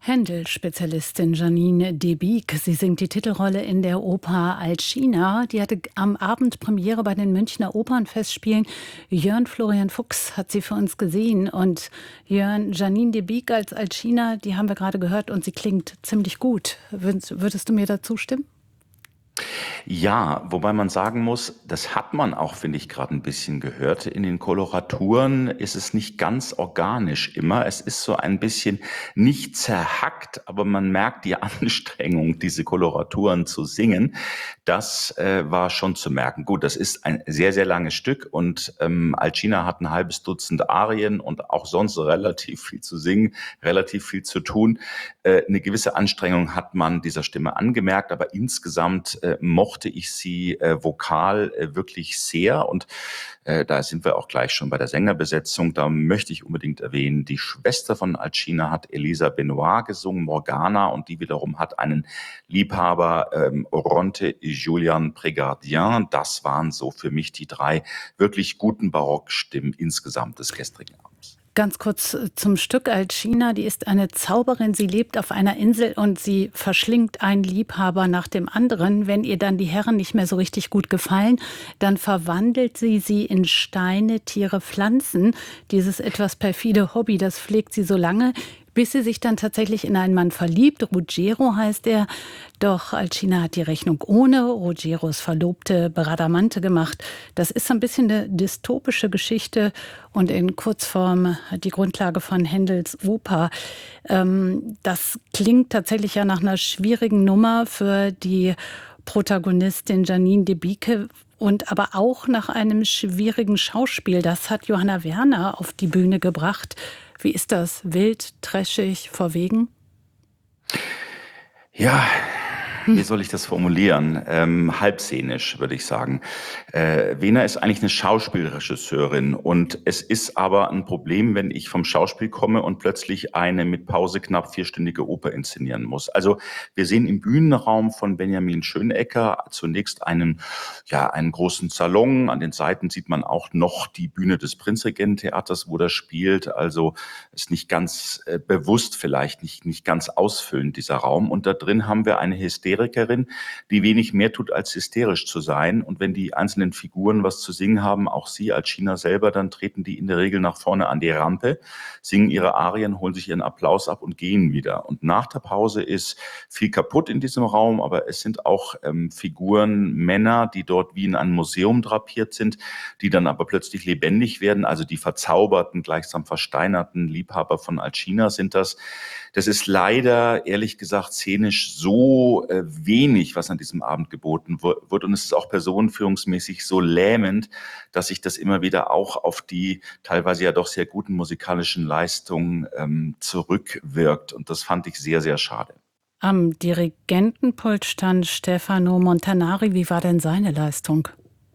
Händel-Spezialistin Janine Debicq. Sie singt die Titelrolle in der Oper Alcina. Die hatte am Abend Premiere bei den Münchner Opernfestspielen. Jörn Florian Fuchs hat sie für uns gesehen. Und Jörn, Janine Debicq als Alcina, die haben wir gerade gehört und sie klingt ziemlich gut. Würdest du mir dazu stimmen? Ja, wobei man sagen muss, das hat man auch, finde ich, gerade ein bisschen gehört. In den Koloraturen ist es nicht ganz organisch immer. Es ist so ein bisschen nicht zerhackt, aber man merkt die Anstrengung, diese Koloraturen zu singen. Das war schon zu merken. Gut, das ist ein sehr, sehr langes Stück und Alcina hat ein halbes Dutzend Arien und auch sonst relativ viel zu singen, relativ viel zu tun. Eine gewisse Anstrengung hat man dieser Stimme angemerkt, aber insgesamt mochte ich sie vokal wirklich sehr. Und da sind wir auch gleich schon bei der Sängerbesetzung. Da möchte ich unbedingt erwähnen, die Schwester von Alcina hat Elisa Benoit gesungen, Morgana, und die wiederum hat einen Liebhaber, Oronte Julian Prégardien. Das waren so für mich die drei wirklich guten Barockstimmen insgesamt des gestrigen Abends. Ganz kurz zum Stück Alcina. Die ist eine Zauberin. Sie lebt auf einer Insel und sie verschlingt einen Liebhaber nach dem anderen. Wenn ihr dann die Herren nicht mehr so richtig gut gefallen, dann verwandelt sie in Steine, Tiere, Pflanzen. Dieses etwas perfide Hobby, das pflegt sie so lange, bis sie sich dann tatsächlich in einen Mann verliebt. Ruggiero heißt er. Doch Alcina hat die Rechnung ohne Ruggieros Verlobte Bradamante gemacht. Das ist so ein bisschen eine dystopische Geschichte und in Kurzform die Grundlage von Händels Oper. Das klingt tatsächlich ja nach einer schwierigen Nummer für die Protagonistin Janine Debicq und aber auch nach einem schwierigen Schauspiel. Das hat Johanna Werner auf die Bühne gebracht. Wie ist das? Wild, trashig, verwegen? Ja, wie soll ich das formulieren? Halbszenisch, würde ich sagen. Wena ist eigentlich eine Schauspielregisseurin und es ist aber ein Problem, wenn ich vom Schauspiel komme und plötzlich eine mit Pause knapp vierstündige Oper inszenieren muss. Also wir sehen im Bühnenraum von Benjamin Schönecker zunächst einen großen Salon. An den Seiten sieht man auch noch die Bühne des Prinzregententheaters, wo das spielt. Also ist nicht ganz bewusst vielleicht, nicht ganz ausfüllend dieser Raum. Und da drin haben wir eine Hysterikerin, die wenig mehr tut, als hysterisch zu sein. Und wenn die einzelnen Figuren was zu singen haben, auch sie als China selber, dann treten die in der Regel nach vorne an die Rampe, singen ihre Arien, holen sich ihren Applaus ab und gehen wieder. Und nach der Pause ist viel kaputt in diesem Raum, aber es sind auch Figuren, Männer, die dort wie in einem Museum drapiert sind, die dann aber plötzlich lebendig werden. Also die verzauberten, gleichsam versteinerten Liebhaber von Alcina sind das. Das ist leider, ehrlich gesagt, szenisch so wenig, was an diesem Abend geboten wird. Und es ist auch personenführungsmäßig so lähmend, dass sich das immer wieder auch auf die teilweise ja doch sehr guten musikalischen Leistungen zurückwirkt. Und das fand ich sehr, sehr schade. Am Dirigentenpult stand Stefano Montanari. Wie war denn seine Leistung?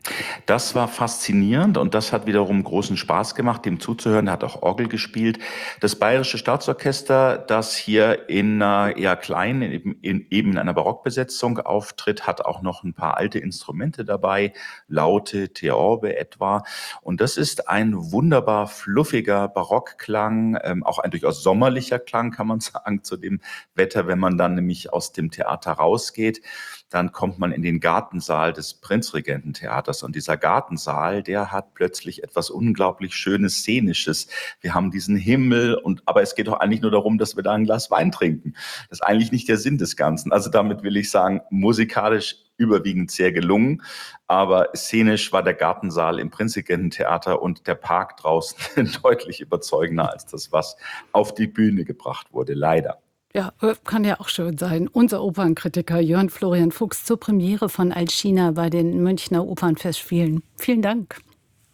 Das war faszinierend und das hat wiederum großen Spaß gemacht, dem zuzuhören. Er hat auch Orgel gespielt. Das Bayerische Staatsorchester, das hier in einer eher kleinen, eben in einer Barockbesetzung auftritt, hat auch noch ein paar alte Instrumente dabei, Laute, Theorbe etwa. Und das ist ein wunderbar fluffiger Barockklang, auch ein durchaus sommerlicher Klang, kann man sagen, zu dem Wetter, wenn man dann nämlich aus dem Theater rausgeht. Dann kommt man in den Gartensaal des Prinzregententheaters und dieser Gartensaal, der hat plötzlich etwas unglaublich Schönes, Szenisches. Wir haben diesen Himmel aber es geht doch eigentlich nur darum, dass wir da ein Glas Wein trinken. Das ist eigentlich nicht der Sinn des Ganzen. Also damit will ich sagen, musikalisch überwiegend sehr gelungen, aber szenisch war der Gartensaal im Prinzregententheater und der Park draußen deutlich überzeugender als das, was auf die Bühne gebracht wurde, leider. Ja, kann ja auch schön sein. Unser Opernkritiker Jörn Florian Fuchs zur Premiere von Alcina bei den Münchner Opernfestspielen. Vielen Dank.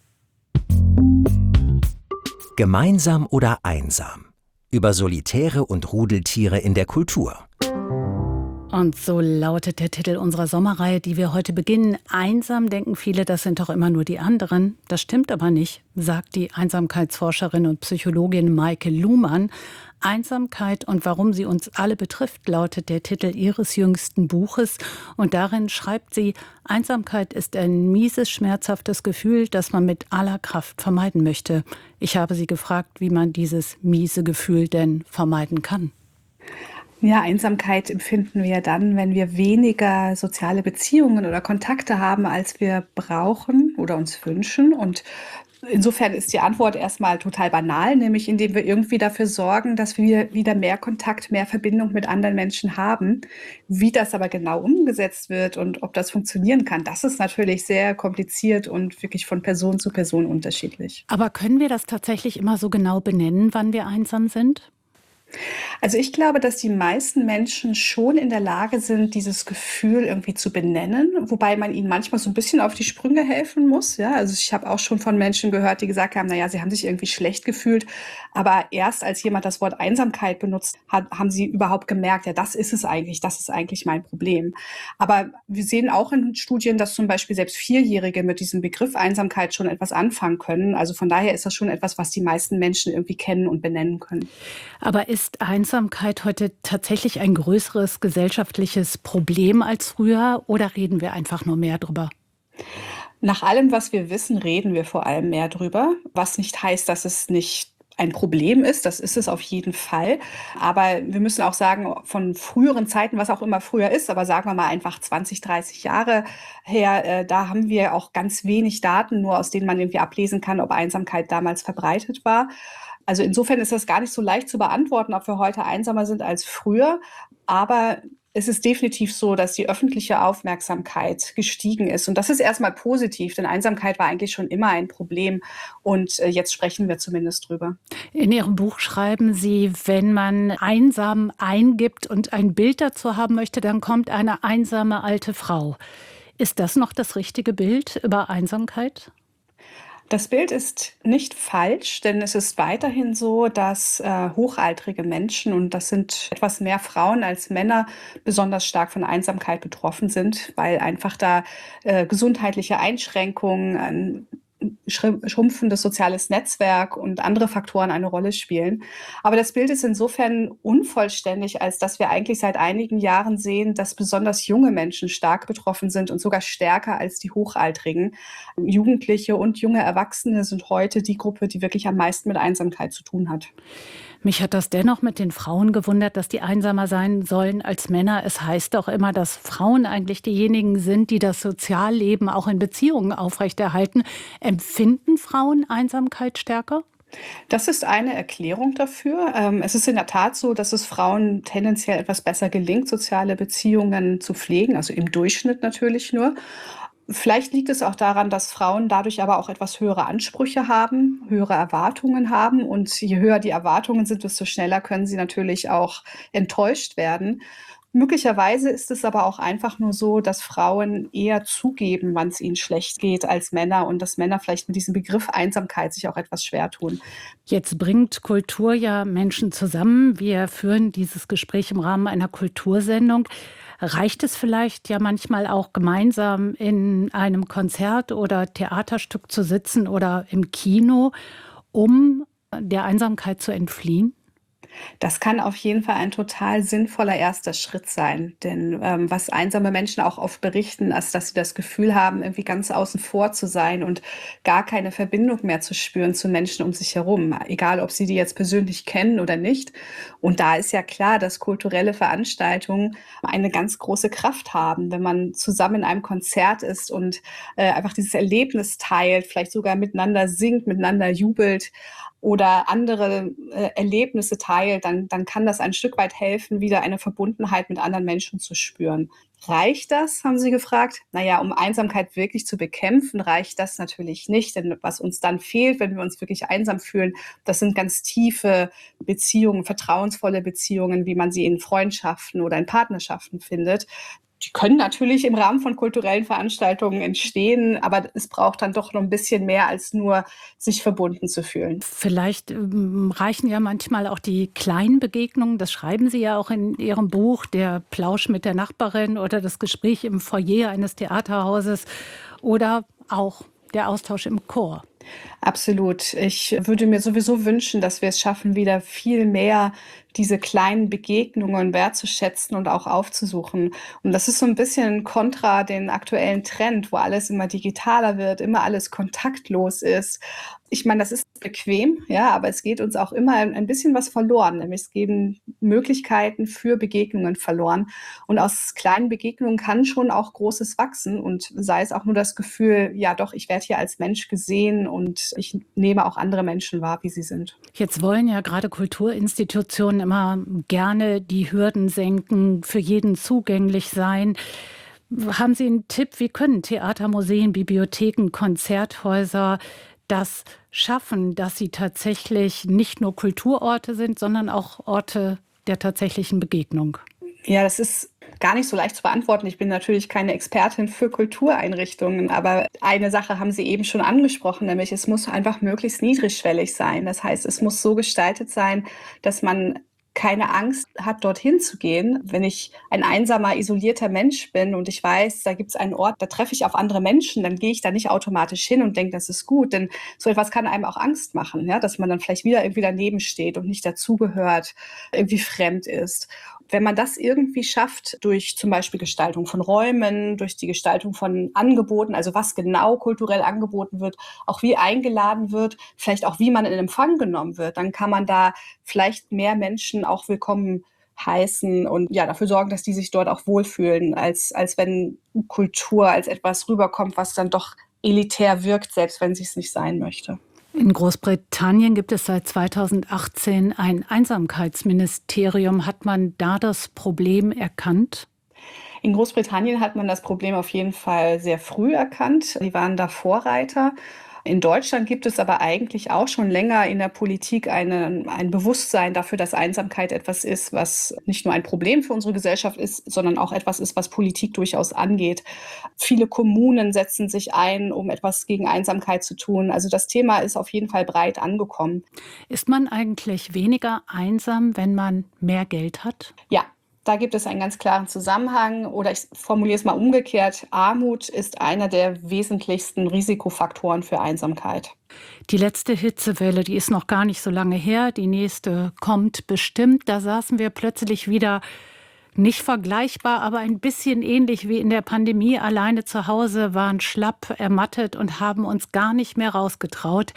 Gemeinsam oder einsam? Über Solitäre und Rudeltiere in der Kultur. Und so lautet der Titel unserer Sommerreihe, die wir heute beginnen. Einsam denken viele, das sind doch immer nur die anderen. Das stimmt aber nicht, sagt die Einsamkeitsforscherin und Psychologin Maike Luhmann. Einsamkeit und warum sie uns alle betrifft, lautet der Titel ihres jüngsten Buches. Und darin schreibt sie, Einsamkeit ist ein mieses, schmerzhaftes Gefühl, das man mit aller Kraft vermeiden möchte. Ich habe sie gefragt, wie man dieses miese Gefühl denn vermeiden kann. Ja, Einsamkeit empfinden wir dann, wenn wir weniger soziale Beziehungen oder Kontakte haben, als wir brauchen oder uns wünschen. Und insofern ist die Antwort erstmal total banal, nämlich indem wir irgendwie dafür sorgen, dass wir wieder mehr Kontakt, mehr Verbindung mit anderen Menschen haben. Wie das aber genau umgesetzt wird und ob das funktionieren kann, das ist natürlich sehr kompliziert und wirklich von Person zu Person unterschiedlich. Aber können wir das tatsächlich immer so genau benennen, wann wir einsam sind? Also ich glaube, dass die meisten Menschen schon in der Lage sind, dieses Gefühl irgendwie zu benennen, wobei man ihnen manchmal so ein bisschen auf die Sprünge helfen muss. Ja, also ich habe auch schon von Menschen gehört, die gesagt haben, na ja, sie haben sich irgendwie schlecht gefühlt, aber erst als jemand das Wort Einsamkeit benutzt hat, haben sie überhaupt gemerkt, ja, das ist eigentlich mein Problem. Aber wir sehen auch in Studien, dass zum Beispiel selbst Vierjährige mit diesem Begriff Einsamkeit schon etwas anfangen können. Also von daher ist das schon etwas, was die meisten Menschen irgendwie kennen und benennen können. Aber ist Einsamkeit heute tatsächlich ein größeres gesellschaftliches Problem als früher oder reden wir einfach nur mehr drüber? Nach allem, was wir wissen, reden wir vor allem mehr drüber, was nicht heißt, dass es nicht ein Problem ist. Das ist es auf jeden Fall. Aber wir müssen auch sagen, von früheren Zeiten, was auch immer früher ist, aber sagen wir mal einfach 20, 30 Jahre her, da haben wir auch ganz wenig Daten, nur aus denen man irgendwie ablesen kann, ob Einsamkeit damals verbreitet war. Also insofern ist das gar nicht so leicht zu beantworten, ob wir heute einsamer sind als früher. Aber es ist definitiv so, dass die öffentliche Aufmerksamkeit gestiegen ist. Und das ist erstmal positiv, denn Einsamkeit war eigentlich schon immer ein Problem. Und jetzt sprechen wir zumindest drüber. In Ihrem Buch schreiben Sie, wenn man einsam eingibt und ein Bild dazu haben möchte, dann kommt eine einsame alte Frau. Ist das noch das richtige Bild über Einsamkeit? Das Bild ist nicht falsch, denn es ist weiterhin so, dass hochaltrige Menschen, und das sind etwas mehr Frauen als Männer, besonders stark von Einsamkeit betroffen sind, weil einfach da gesundheitliche Einschränkungen, ein schrumpfendes soziales Netzwerk und andere Faktoren eine Rolle spielen. Aber das Bild ist insofern unvollständig, als dass wir eigentlich seit einigen Jahren sehen, dass besonders junge Menschen stark betroffen sind und sogar stärker als die Hochaltrigen. Jugendliche und junge Erwachsene sind heute die Gruppe, die wirklich am meisten mit Einsamkeit zu tun hat. Mich hat das dennoch mit den Frauen gewundert, dass die einsamer sein sollen als Männer. Es heißt doch immer, dass Frauen eigentlich diejenigen sind, die das Sozialleben auch in Beziehungen aufrechterhalten. Empfinden Frauen Einsamkeit stärker? Das ist eine Erklärung dafür. Es ist in der Tat so, dass es Frauen tendenziell etwas besser gelingt, soziale Beziehungen zu pflegen, also im Durchschnitt natürlich nur. Vielleicht liegt es auch daran, dass Frauen dadurch aber auch etwas höhere Ansprüche haben, höhere Erwartungen haben. Und je höher die Erwartungen sind, desto schneller können sie natürlich auch enttäuscht werden. Möglicherweise ist es aber auch einfach nur so, dass Frauen eher zugeben, wann es ihnen schlecht geht, als Männer und dass Männer vielleicht mit diesem Begriff Einsamkeit sich auch etwas schwer tun. Jetzt bringt Kultur ja Menschen zusammen. Wir führen dieses Gespräch im Rahmen einer Kultursendung. Reicht es vielleicht ja manchmal auch gemeinsam in einem Konzert oder Theaterstück zu sitzen oder im Kino, um der Einsamkeit zu entfliehen? Das kann auf jeden Fall ein total sinnvoller erster Schritt sein. Denn was einsame Menschen auch oft berichten, ist, dass sie das Gefühl haben, irgendwie ganz außen vor zu sein und gar keine Verbindung mehr zu spüren zu Menschen um sich herum, egal ob sie die jetzt persönlich kennen oder nicht. Und da ist ja klar, dass kulturelle Veranstaltungen eine ganz große Kraft haben, wenn man zusammen in einem Konzert ist und einfach dieses Erlebnis teilt, vielleicht sogar miteinander singt, miteinander jubelt oder andere Erlebnisse teilt, dann kann das ein Stück weit helfen, wieder eine Verbundenheit mit anderen Menschen zu spüren. Reicht das, haben Sie gefragt? Naja, um Einsamkeit wirklich zu bekämpfen, reicht das natürlich nicht. Denn was uns dann fehlt, wenn wir uns wirklich einsam fühlen, das sind ganz tiefe Beziehungen, vertrauensvolle Beziehungen, wie man sie in Freundschaften oder in Partnerschaften findet. Die können natürlich im Rahmen von kulturellen Veranstaltungen entstehen, aber es braucht dann doch noch ein bisschen mehr als nur sich verbunden zu fühlen. Vielleicht reichen ja manchmal auch die kleinen Begegnungen, das schreiben Sie ja auch in Ihrem Buch, der Plausch mit der Nachbarin oder das Gespräch im Foyer eines Theaterhauses oder auch der Austausch im Chor. Absolut. Ich würde mir sowieso wünschen, dass wir es schaffen, wieder viel mehr diese kleinen Begegnungen wertzuschätzen und auch aufzusuchen. Und das ist so ein bisschen kontra den aktuellen Trend, wo alles immer digitaler wird, immer alles kontaktlos ist. Ich meine, das ist bequem, ja, aber es geht uns auch immer ein bisschen was verloren, nämlich es gehen Möglichkeiten für Begegnungen verloren. Und aus kleinen Begegnungen kann schon auch Großes wachsen und sei es auch nur das Gefühl, ja doch, ich werde hier als Mensch gesehen und ich nehme auch andere Menschen wahr, wie sie sind. Jetzt wollen ja gerade Kulturinstitutionen immer gerne die Hürden senken, für jeden zugänglich sein. Haben Sie einen Tipp, wie können Theater, Museen, Bibliotheken, Konzerthäuser das schaffen, dass sie tatsächlich nicht nur Kulturorte sind, sondern auch Orte der tatsächlichen Begegnung? Ja, das ist gar nicht so leicht zu beantworten. Ich bin natürlich keine Expertin für Kultureinrichtungen, aber eine Sache haben Sie eben schon angesprochen, nämlich es muss einfach möglichst niedrigschwellig sein. Das heißt, es muss so gestaltet sein, dass man keine Angst hat, dorthin zu gehen. Wenn ich ein einsamer, isolierter Mensch bin und ich weiß, da gibt es einen Ort, da treffe ich auf andere Menschen, dann gehe ich da nicht automatisch hin und denke, das ist gut. Denn so etwas kann einem auch Angst machen, ja, dass man dann vielleicht wieder irgendwie daneben steht und nicht dazugehört, irgendwie fremd ist. Wenn man das irgendwie schafft, durch zum Beispiel Gestaltung von Räumen, durch die Gestaltung von Angeboten, also was genau kulturell angeboten wird, auch wie eingeladen wird, vielleicht auch wie man in Empfang genommen wird, dann kann man da vielleicht mehr Menschen auch willkommen heißen und ja, dafür sorgen, dass die sich dort auch wohlfühlen, als wenn Kultur als etwas rüberkommt, was dann doch elitär wirkt, selbst wenn sie es nicht sein möchte. In Großbritannien gibt es seit 2018 ein Einsamkeitsministerium. Hat man da das Problem erkannt? In Großbritannien hat man das Problem auf jeden Fall sehr früh erkannt. Die waren da Vorreiter. In Deutschland gibt es aber eigentlich auch schon länger in der Politik ein Bewusstsein dafür, dass Einsamkeit etwas ist, was nicht nur ein Problem für unsere Gesellschaft ist, sondern auch etwas ist, was Politik durchaus angeht. Viele Kommunen setzen sich ein, um etwas gegen Einsamkeit zu tun. Also das Thema ist auf jeden Fall breit angekommen. Ist man eigentlich weniger einsam, wenn man mehr Geld hat? Ja. Da gibt es einen ganz klaren Zusammenhang oder ich formuliere es mal umgekehrt. Armut ist einer der wesentlichsten Risikofaktoren für Einsamkeit. Die letzte Hitzewelle, die ist noch gar nicht so lange her. Die nächste kommt bestimmt. Da saßen wir plötzlich wieder nicht vergleichbar, aber ein bisschen ähnlich wie in der Pandemie. Alleine zu Hause, waren schlapp, ermattet und haben uns gar nicht mehr rausgetraut.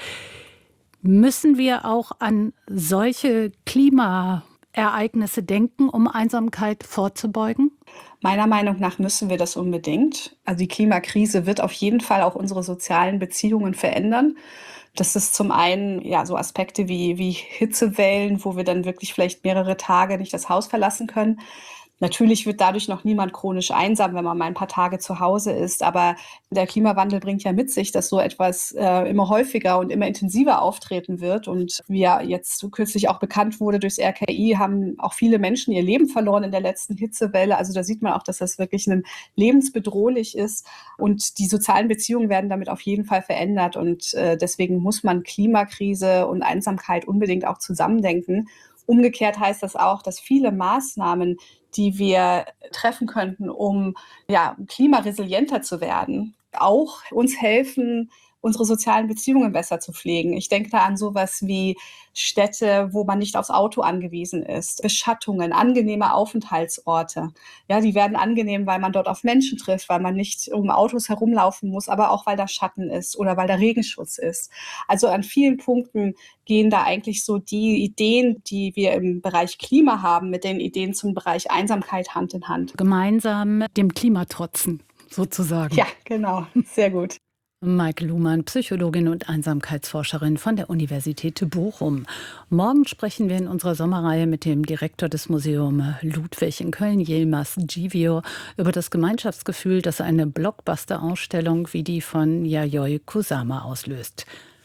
Müssen wir auch an solche Klimaereignisse denken, um Einsamkeit vorzubeugen? Meiner Meinung nach müssen wir das unbedingt. Also die Klimakrise wird auf jeden Fall auch unsere sozialen Beziehungen verändern. Das ist zum einen ja so Aspekte wie Hitzewellen, wo wir dann wirklich vielleicht mehrere Tage nicht das Haus verlassen können. Natürlich wird dadurch noch niemand chronisch einsam, wenn man mal ein paar Tage zu Hause ist. Aber der Klimawandel bringt ja mit sich, dass so etwas immer häufiger und immer intensiver auftreten wird. Und wie ja jetzt so kürzlich auch bekannt wurde durchs RKI, haben auch viele Menschen ihr Leben verloren in der letzten Hitzewelle. Also da sieht man auch, dass das wirklich lebensbedrohlich ist. Und die sozialen Beziehungen werden damit auf jeden Fall verändert. Und deswegen muss man Klimakrise und Einsamkeit unbedingt auch zusammendenken. Umgekehrt heißt das auch, dass viele Maßnahmen, die wir treffen könnten, um klimaresilienter zu werden, auch uns helfen, unsere sozialen Beziehungen besser zu pflegen. Ich denke da an sowas wie Städte, wo man nicht aufs Auto angewiesen ist, Beschattungen, angenehme Aufenthaltsorte. Ja, die werden angenehm, weil man dort auf Menschen trifft, weil man nicht um Autos herumlaufen muss, aber auch weil da Schatten ist oder weil da Regenschutz ist. Also an vielen Punkten gehen da eigentlich so die Ideen, die wir im Bereich Klima haben, mit den Ideen zum Bereich Einsamkeit Hand in Hand. Gemeinsam dem Klima trotzen, sozusagen. Ja, genau. Sehr gut. Maike Luhmann, Psychologin und Einsamkeitsforscherin von der Universität Bochum. Morgen sprechen wir in unserer Sommerreihe mit dem Direktor des Museums Ludwig in Köln, Yilmaz Givio, über das Gemeinschaftsgefühl, das eine Blockbuster-Ausstellung wie die von Yayoi Kusama auslöst.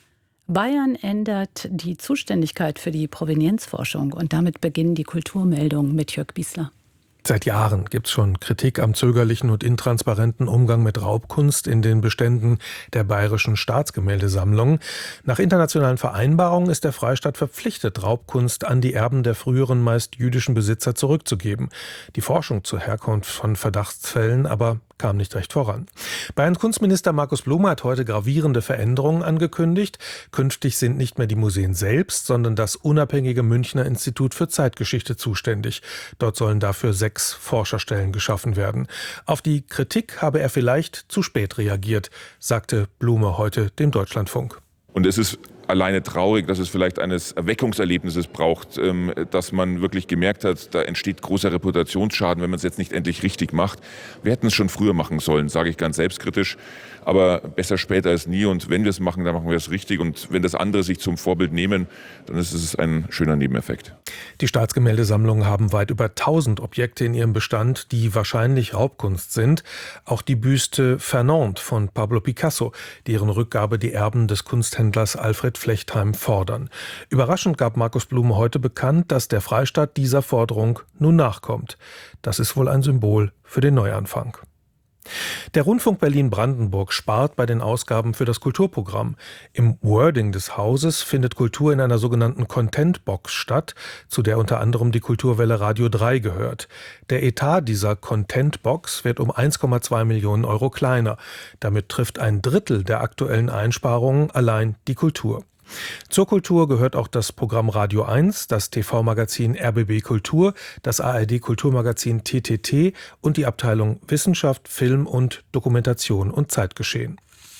Bayern ändert die Zuständigkeit für die Provenienzforschung und damit beginnen die Kulturmeldungen mit Jörg Biesler. Seit Jahren gibt es schon Kritik am zögerlichen und intransparenten Umgang mit Raubkunst in den Beständen der Bayerischen Staatsgemäldesammlung. Nach internationalen Vereinbarungen ist der Freistaat verpflichtet, Raubkunst an die Erben der früheren meist jüdischen Besitzer zurückzugeben. Die Forschung zur Herkunft von Verdachtsfällen aber kam nicht recht voran. Bayerns Kunstminister Markus Blume hat heute gravierende Veränderungen angekündigt. Künftig sind nicht mehr die Museen selbst, sondern das unabhängige Münchner Institut für Zeitgeschichte zuständig. Dort sollen dafür 6 Forscherstellen geschaffen werden. Auf die Kritik habe er vielleicht zu spät reagiert, sagte Blume heute dem Deutschlandfunk. Und es ist alleine traurig, dass es vielleicht eines Erweckungserlebnisses braucht, dass man wirklich gemerkt hat, da entsteht großer Reputationsschaden, wenn man es jetzt nicht endlich richtig macht. Wir hätten es schon früher machen sollen, sage ich ganz selbstkritisch. Aber besser später als nie. Und wenn wir es machen, dann machen wir es richtig. Und wenn das andere sich zum Vorbild nehmen, dann ist es ein schöner Nebeneffekt. Die Staatsgemäldesammlungen haben weit über 1000 Objekte in ihrem Bestand, die wahrscheinlich Raubkunst sind. Auch die Büste Fernand von Pablo Picasso, deren Rückgabe die Erben des Kunsthändlers Alfred Flechtheim fordern. Überraschend gab Markus Blume heute bekannt, dass der Freistaat dieser Forderung nun nachkommt. Das ist wohl ein Symbol für den Neuanfang. Der Rundfunk Berlin-Brandenburg spart bei den Ausgaben für das Kulturprogramm. Im Wording des Hauses findet Kultur in einer sogenannten Content-Box statt, zu der unter anderem die Kulturwelle Radio 3 gehört. Der Etat dieser Content-Box wird um 1,2 Millionen Euro kleiner. Damit trifft ein Drittel der aktuellen Einsparungen allein die Kultur. Zur Kultur gehört auch das Programm Radio 1, das TV-Magazin RBB Kultur, das ARD-Kulturmagazin TTT und die Abteilung Wissenschaft, Film und Dokumentation und Zeitgeschehen.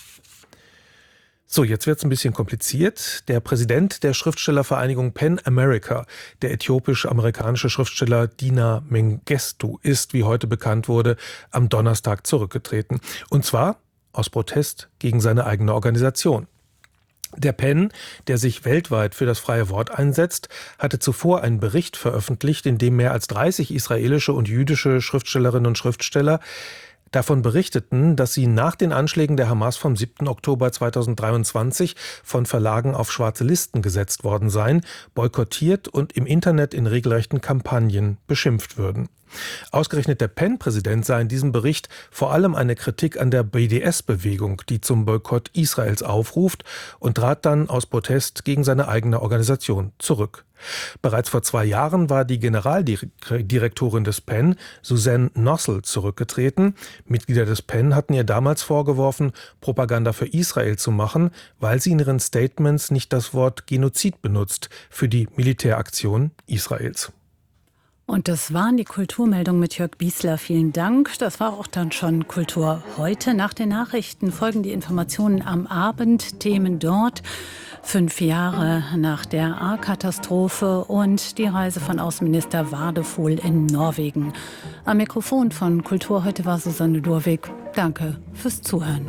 So, jetzt wird es ein bisschen kompliziert. Der Präsident der Schriftstellervereinigung PEN America, der äthiopisch-amerikanische Schriftsteller Dina Mengestu, ist, wie heute bekannt wurde, am Donnerstag zurückgetreten. Und zwar aus Protest gegen seine eigene Organisation. Der PEN, der sich weltweit für das freie Wort einsetzt, hatte zuvor einen Bericht veröffentlicht, in dem mehr als 30 israelische und jüdische Schriftstellerinnen und Schriftsteller davon berichteten, dass sie nach den Anschlägen der Hamas vom 7. Oktober 2023 von Verlagen auf schwarze Listen gesetzt worden seien, boykottiert und im Internet in regelrechten Kampagnen beschimpft würden. Ausgerechnet der PEN-Präsident sah in diesem Bericht vor allem eine Kritik an der BDS-Bewegung, die zum Boykott Israels aufruft, und trat dann aus Protest gegen seine eigene Organisation zurück. Bereits vor 2 Jahren war die Generaldirektorin des PEN, Suzanne Nossel, zurückgetreten. Mitglieder des PEN hatten ihr damals vorgeworfen, Propaganda für Israel zu machen, weil sie in ihren Statements nicht das Wort Genozid benutzt für die Militäraktion Israels. Und das waren die Kulturmeldungen mit Jörg Biesler. Vielen Dank. Das war auch dann schon Kultur heute. Nach den Nachrichten folgen die Informationen am Abend. Themen dort. 5 Jahre nach der A-Katastrophe und die Reise von Außenminister Wadefuhl in Norwegen. Am Mikrofon von Kultur heute war Susanne Durwig. Danke fürs Zuhören.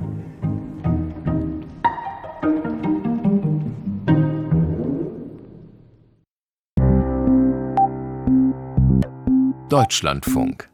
Deutschlandfunk.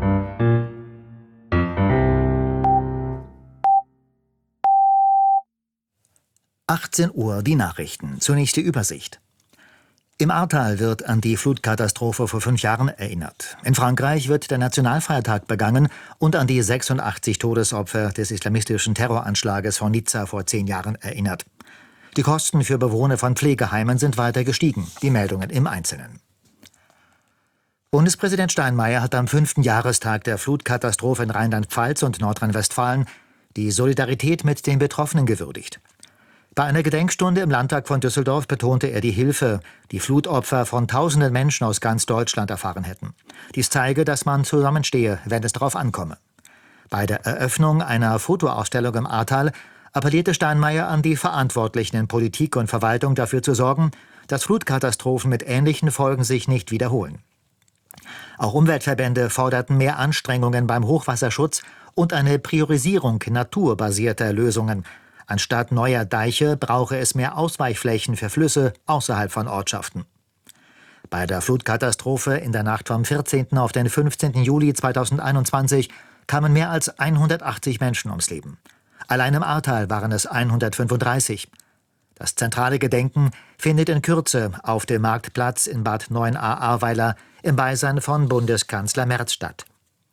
Uhr die Nachrichten. Zunächst die Übersicht. Im Ahrtal wird an die Flutkatastrophe vor 5 Jahren erinnert. In Frankreich wird der Nationalfeiertag begangen und an die 86 Todesopfer des islamistischen Terroranschlages von Nizza vor 10 Jahren erinnert. Die Kosten für Bewohner von Pflegeheimen sind weiter gestiegen. Die Meldungen im Einzelnen. Bundespräsident Steinmeier hat am 5. Jahrestag der Flutkatastrophe in Rheinland-Pfalz und Nordrhein-Westfalen die Solidarität mit den Betroffenen gewürdigt. Bei einer Gedenkstunde im Landtag von Düsseldorf betonte er die Hilfe, die Flutopfer von tausenden Menschen aus ganz Deutschland erfahren hätten. Dies zeige, dass man zusammenstehe, wenn es darauf ankomme. Bei der Eröffnung einer Fotoausstellung im Ahrtal appellierte Steinmeier an die Verantwortlichen in Politik und Verwaltung dafür zu sorgen, dass Flutkatastrophen mit ähnlichen Folgen sich nicht wiederholen. Auch Umweltverbände forderten mehr Anstrengungen beim Hochwasserschutz und eine Priorisierung naturbasierter Lösungen. Anstatt neuer Deiche brauche es mehr Ausweichflächen für Flüsse außerhalb von Ortschaften. Bei der Flutkatastrophe in der Nacht vom 14. auf den 15. Juli 2021 kamen mehr als 180 Menschen ums Leben. Allein im Ahrtal waren es 135. Das zentrale Gedenken findet in Kürze auf dem Marktplatz in Bad Neuenahr-Ahrweiler im Beisein von Bundeskanzler Merz statt.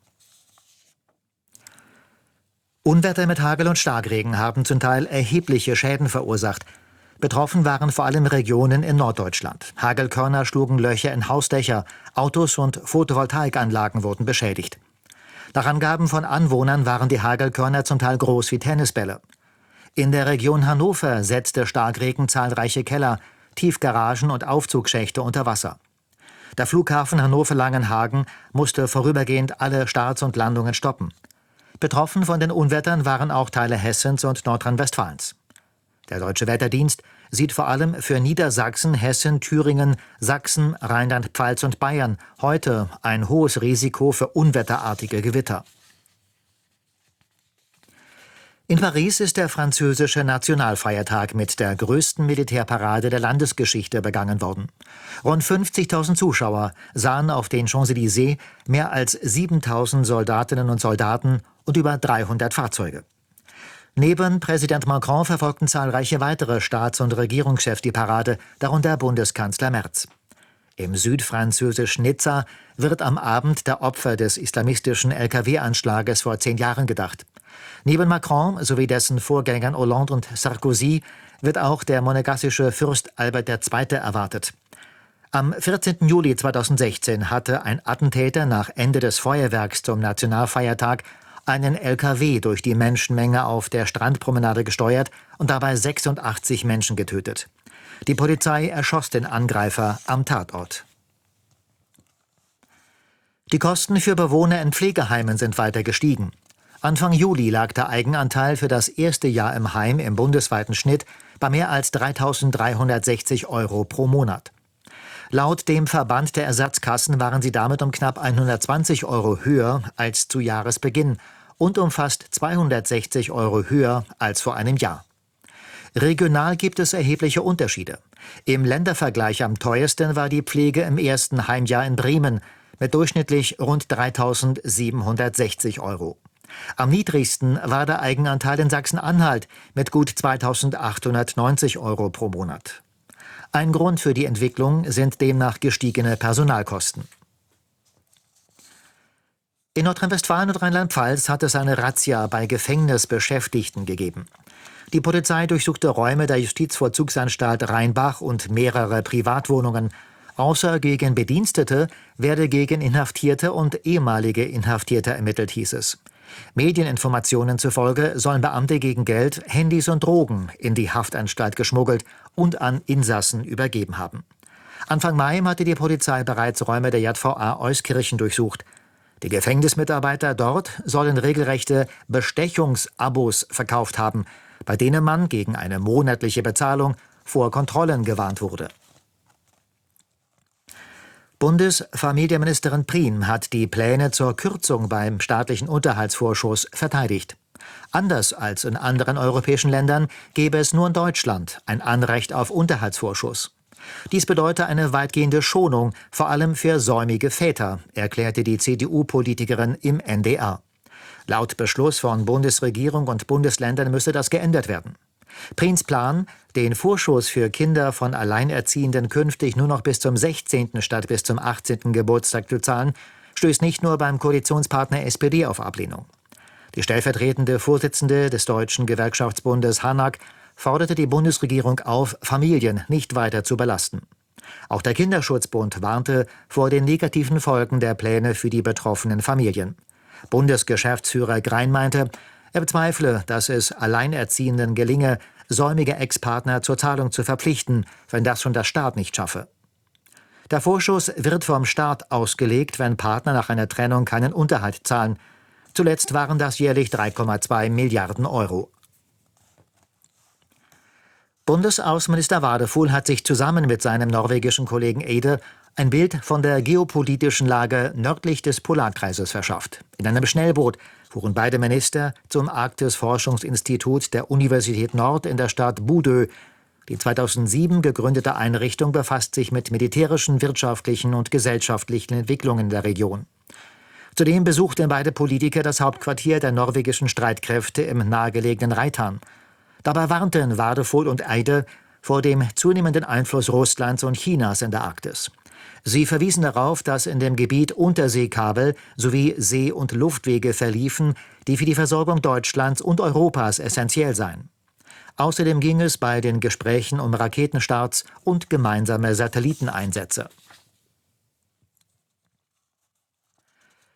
Unwetter mit Hagel und Starkregen haben zum Teil erhebliche Schäden verursacht. Betroffen waren vor allem Regionen in Norddeutschland. Hagelkörner schlugen Löcher in Hausdächer, Autos und Photovoltaikanlagen wurden beschädigt. Nach Angaben von Anwohnern waren die Hagelkörner zum Teil groß wie Tennisbälle. In der Region Hannover setzte Starkregen zahlreiche Keller, Tiefgaragen und Aufzugschächte unter Wasser. Der Flughafen Hannover-Langenhagen musste vorübergehend alle Starts und Landungen stoppen. Betroffen von den Unwettern waren auch Teile Hessens und Nordrhein-Westfalens. Der Deutsche Wetterdienst sieht vor allem für Niedersachsen, Hessen, Thüringen, Sachsen, Rheinland-Pfalz und Bayern heute ein hohes Risiko für unwetterartige Gewitter. In Paris ist der französische Nationalfeiertag mit der größten Militärparade der Landesgeschichte begangen worden. Rund 50.000 Zuschauer sahen auf den Champs-Élysées mehr als 7.000 Soldatinnen und Soldaten und über 300 Fahrzeuge. Neben Präsident Macron verfolgten zahlreiche weitere Staats- und Regierungschefs die Parade, darunter Bundeskanzler Merz. Im südfranzösischen Nizza wird am Abend der Opfer des islamistischen LKW-Anschlages vor 10 Jahren gedacht. Neben Macron sowie dessen Vorgängern Hollande und Sarkozy wird auch der monegassische Fürst Albert II. Erwartet. Am 14. Juli 2016 hatte ein Attentäter nach Ende des Feuerwerks zum Nationalfeiertag einen LKW durch die Menschenmenge auf der Strandpromenade gesteuert und dabei 86 Menschen getötet. Die Polizei erschoss den Angreifer am Tatort. Die Kosten für Bewohner in Pflegeheimen sind weiter gestiegen. Anfang Juli lag der Eigenanteil für das erste Jahr im Heim im bundesweiten Schnitt bei mehr als 3.360 € pro Monat. Laut dem Verband der Ersatzkassen waren sie damit um knapp 120 € höher als zu Jahresbeginn und um fast 260 € höher als vor einem Jahr. Regional gibt es erhebliche Unterschiede. Im Ländervergleich am teuersten war die Pflege im ersten Heimjahr in Bremen mit durchschnittlich rund 3.760 €. Am niedrigsten war der Eigenanteil in Sachsen-Anhalt mit gut 2.890 € pro Monat. Ein Grund für die Entwicklung sind demnach gestiegene Personalkosten. In Nordrhein-Westfalen und Rheinland-Pfalz hat es eine Razzia bei Gefängnisbeschäftigten gegeben. Die Polizei durchsuchte Räume der Justizvollzugsanstalt Rheinbach und mehrere Privatwohnungen. Außer gegen Bedienstete werde gegen Inhaftierte und ehemalige Inhaftierte ermittelt, hieß es. Medieninformationen zufolge sollen Beamte gegen Geld Handys und Drogen in die Haftanstalt geschmuggelt und an Insassen übergeben haben. Anfang Mai hatte die Polizei bereits Räume der JVA Euskirchen durchsucht. Die Gefängnismitarbeiter dort sollen regelrechte Bestechungsabos verkauft haben, bei denen man gegen eine monatliche Bezahlung vor Kontrollen gewarnt wurde. Bundesfamilienministerin Prien hat die Pläne zur Kürzung beim staatlichen Unterhaltsvorschuss verteidigt. Anders als in anderen europäischen Ländern gäbe es nur in Deutschland ein Anrecht auf Unterhaltsvorschuss. Dies bedeute eine weitgehende Schonung, vor allem für säumige Väter, erklärte die CDU-Politikerin im NDR. Laut Beschluss von Bundesregierung und Bundesländern müsse das geändert werden. Priens Plan, den Vorschuss für Kinder von Alleinerziehenden künftig nur noch bis zum 16. statt bis zum 18. Geburtstag zu zahlen, stößt nicht nur beim Koalitionspartner SPD auf Ablehnung. Die stellvertretende Vorsitzende des Deutschen Gewerkschaftsbundes Hanak forderte die Bundesregierung auf, Familien nicht weiter zu belasten. Auch der Kinderschutzbund warnte vor den negativen Folgen der Pläne für die betroffenen Familien. Bundesgeschäftsführer Grein meinte, er bezweifle, dass es Alleinerziehenden gelinge, säumige Ex-Partner zur Zahlung zu verpflichten, wenn das schon der Staat nicht schaffe. Der Vorschuss wird vom Staat ausgelegt, wenn Partner nach einer Trennung keinen Unterhalt zahlen. Zuletzt waren das jährlich 3,2 Milliarden €. Bundesaußenminister Wadefuhl hat sich zusammen mit seinem norwegischen Kollegen Eide ein Bild von der geopolitischen Lage nördlich des Polarkreises verschafft. In einem Schnellboot fuhren beide Minister zum Arktis-Forschungsinstitut der Universität Nord in der Stadt Bodø. Die 2007 gegründete Einrichtung befasst sich mit militärischen, wirtschaftlichen und gesellschaftlichen Entwicklungen in der Region. Zudem besuchten beide Politiker das Hauptquartier der norwegischen Streitkräfte im nahegelegenen Reitan. Dabei warnten Wadefuhl und Eide vor dem zunehmenden Einfluss Russlands und Chinas in der Arktis. Sie verwiesen darauf, dass in dem Gebiet Unterseekabel sowie See- und Luftwege verliefen, die für die Versorgung Deutschlands und Europas essentiell seien. Außerdem ging es bei den Gesprächen um Raketenstarts und gemeinsame Satelliteneinsätze.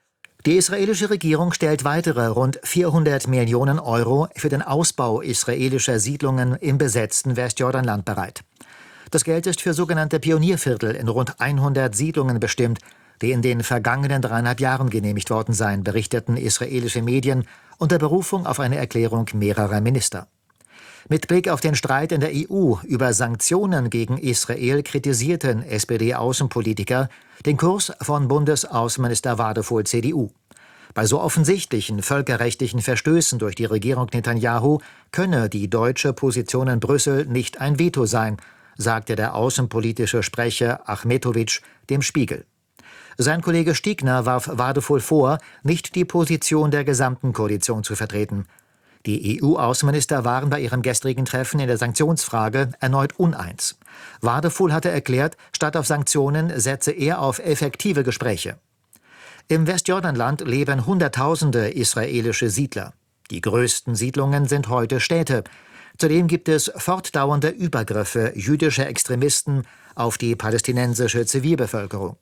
Die israelische Regierung stellt weitere rund 400 Millionen Euro für den Ausbau israelischer Siedlungen im besetzten Westjordanland bereit. Das Geld ist für sogenannte Pionierviertel in rund 100 Siedlungen bestimmt, die in den vergangenen 3,5 Jahren genehmigt worden seien, berichteten israelische Medien unter Berufung auf eine Erklärung mehrerer Minister. Mit Blick auf den Streit in der EU über Sanktionen gegen Israel kritisierten SPD-Außenpolitiker den Kurs von Bundesaußenminister Wadefuhl CDU. Bei so offensichtlichen völkerrechtlichen Verstößen durch die Regierung Netanyahu könne die deutsche Position in Brüssel nicht ein Veto sein, sagte der außenpolitische Sprecher Achmetovic dem Spiegel. Sein Kollege Stiegner warf Wadefuhl vor, nicht die Position der gesamten Koalition zu vertreten. Die EU-Außenminister waren bei ihrem gestrigen Treffen in der Sanktionsfrage erneut uneins. Wadefuhl hatte erklärt, statt auf Sanktionen setze er auf effektive Gespräche. Im Westjordanland leben Hunderttausende israelische Siedler. Die größten Siedlungen sind heute Städte. Zudem gibt es fortdauernde Übergriffe jüdischer Extremisten auf die palästinensische Zivilbevölkerung.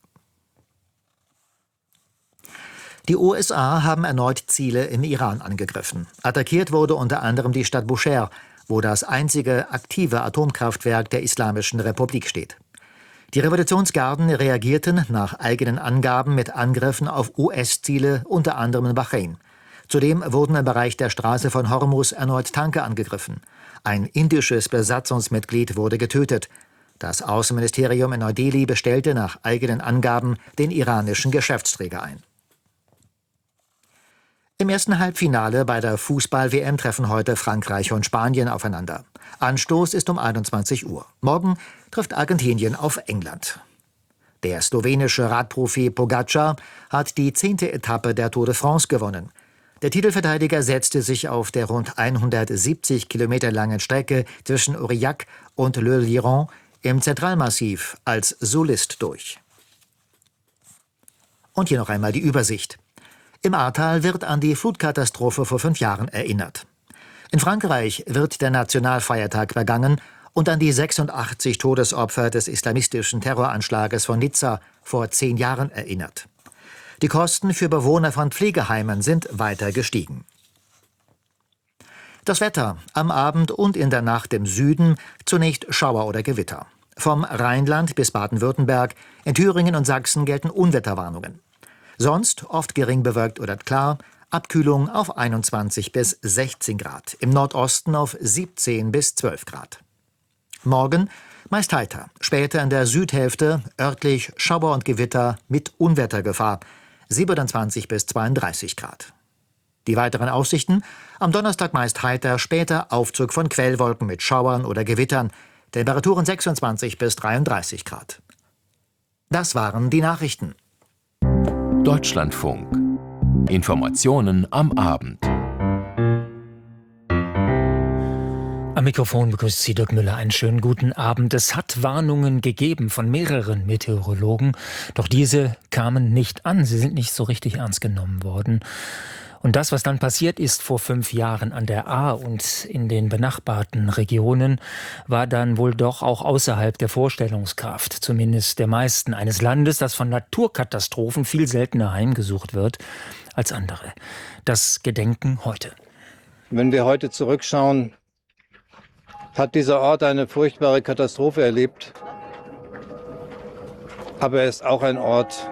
Die USA haben erneut Ziele im Iran angegriffen. Attackiert wurde unter anderem die Stadt Bushehr, wo das einzige aktive Atomkraftwerk der Islamischen Republik steht. Die Revolutionsgarden reagierten nach eigenen Angaben mit Angriffen auf US-Ziele, unter anderem in Bahrain. Zudem wurden im Bereich der Straße von Hormuz erneut Tanker angegriffen. Ein indisches Besatzungsmitglied wurde getötet. Das Außenministerium in Neu-Delhi bestellte nach eigenen Angaben den iranischen Geschäftsträger ein. Im ersten Halbfinale bei der Fußball-WM treffen heute Frankreich und Spanien aufeinander. Anstoß ist um 21 Uhr. Morgen trifft Argentinien auf England. Der slowenische Radprofi Pogačar hat die 10. Etappe der Tour de France gewonnen. Der Titelverteidiger setzte sich auf der rund 170 Kilometer langen Strecke zwischen Aurillac und Le Liron im Zentralmassiv als Solist durch. Und hier noch einmal die Übersicht. Im Ahrtal wird an die Flutkatastrophe vor 5 Jahren erinnert. In Frankreich wird der Nationalfeiertag begangen und an die 86 Todesopfer des islamistischen Terroranschlages von Nizza vor 10 Jahren erinnert. Die Kosten für Bewohner von Pflegeheimen sind weiter gestiegen. Das Wetter: am Abend und in der Nacht im Süden zunächst Schauer oder Gewitter. Vom Rheinland bis Baden-Württemberg, in Thüringen und Sachsen gelten Unwetterwarnungen. Sonst oft gering bewölkt oder klar, Abkühlung auf 21 bis 16 Grad, im Nordosten auf 17 bis 12 Grad. Morgen meist heiter, später in der Südhälfte örtlich Schauer und Gewitter mit Unwettergefahr, 27 bis 32 Grad. Die weiteren Aussichten: am Donnerstag meist heiter, später Aufzug von Quellwolken mit Schauern oder Gewittern, Temperaturen 26 bis 33 Grad. Das waren die Nachrichten. Deutschlandfunk. Informationen am Abend. Am Mikrofon begrüßt Sie Dirk Müller. Einen schönen guten Abend. Es hat Warnungen gegeben von mehreren Meteorologen, doch diese kamen nicht an. Sie sind nicht so richtig ernst genommen worden. Und das, was dann passiert ist vor 5 Jahren an der Ahr und in den benachbarten Regionen, war dann wohl doch auch außerhalb der Vorstellungskraft, zumindest der meisten, eines Landes, das von Naturkatastrophen viel seltener heimgesucht wird als andere. Das Gedenken heute. Wenn wir heute zurückschauen, hat dieser Ort eine furchtbare Katastrophe erlebt. Aber er ist auch ein Ort,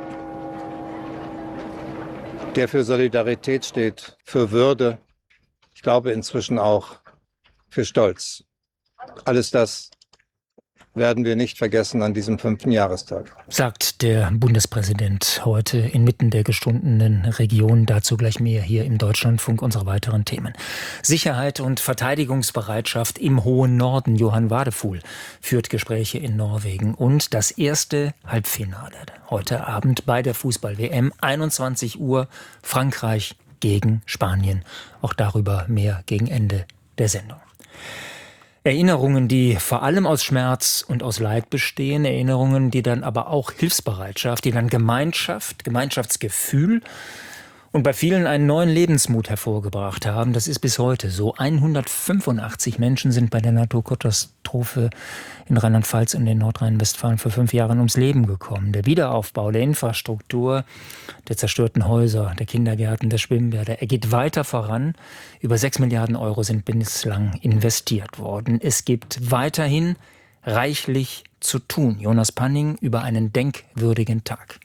der für Solidarität steht, für Würde, ich glaube inzwischen auch für Stolz. Alles das werden wir nicht vergessen an diesem 5. Jahrestag. Sagt der Bundespräsident heute inmitten der gestundenen Region. Dazu gleich mehr hier im Deutschlandfunk, unsere weiteren Themen. Sicherheit und Verteidigungsbereitschaft im hohen Norden. Johann Wadefuhl führt Gespräche in Norwegen. Und das erste Halbfinale heute Abend bei der Fußball-WM. 21 Uhr, Frankreich gegen Spanien. Auch darüber mehr gegen Ende der Sendung. Erinnerungen, die vor allem aus Schmerz und aus Leid bestehen, Erinnerungen, die dann aber auch Hilfsbereitschaft, die dann Gemeinschaft, Gemeinschaftsgefühl Und bei vielen einen neuen Lebensmut hervorgebracht haben. Das ist bis heute so. 185 Menschen sind bei der Naturkatastrophe in Rheinland-Pfalz und in Nordrhein-Westfalen vor 5 Jahren ums Leben gekommen. Der Wiederaufbau der Infrastruktur, der zerstörten Häuser, der Kindergärten, der Schwimmbäder, er geht weiter voran. Über 6 Milliarden Euro sind bislang investiert worden. Es gibt weiterhin reichlich zu tun. Jonas Panning über einen denkwürdigen Tag.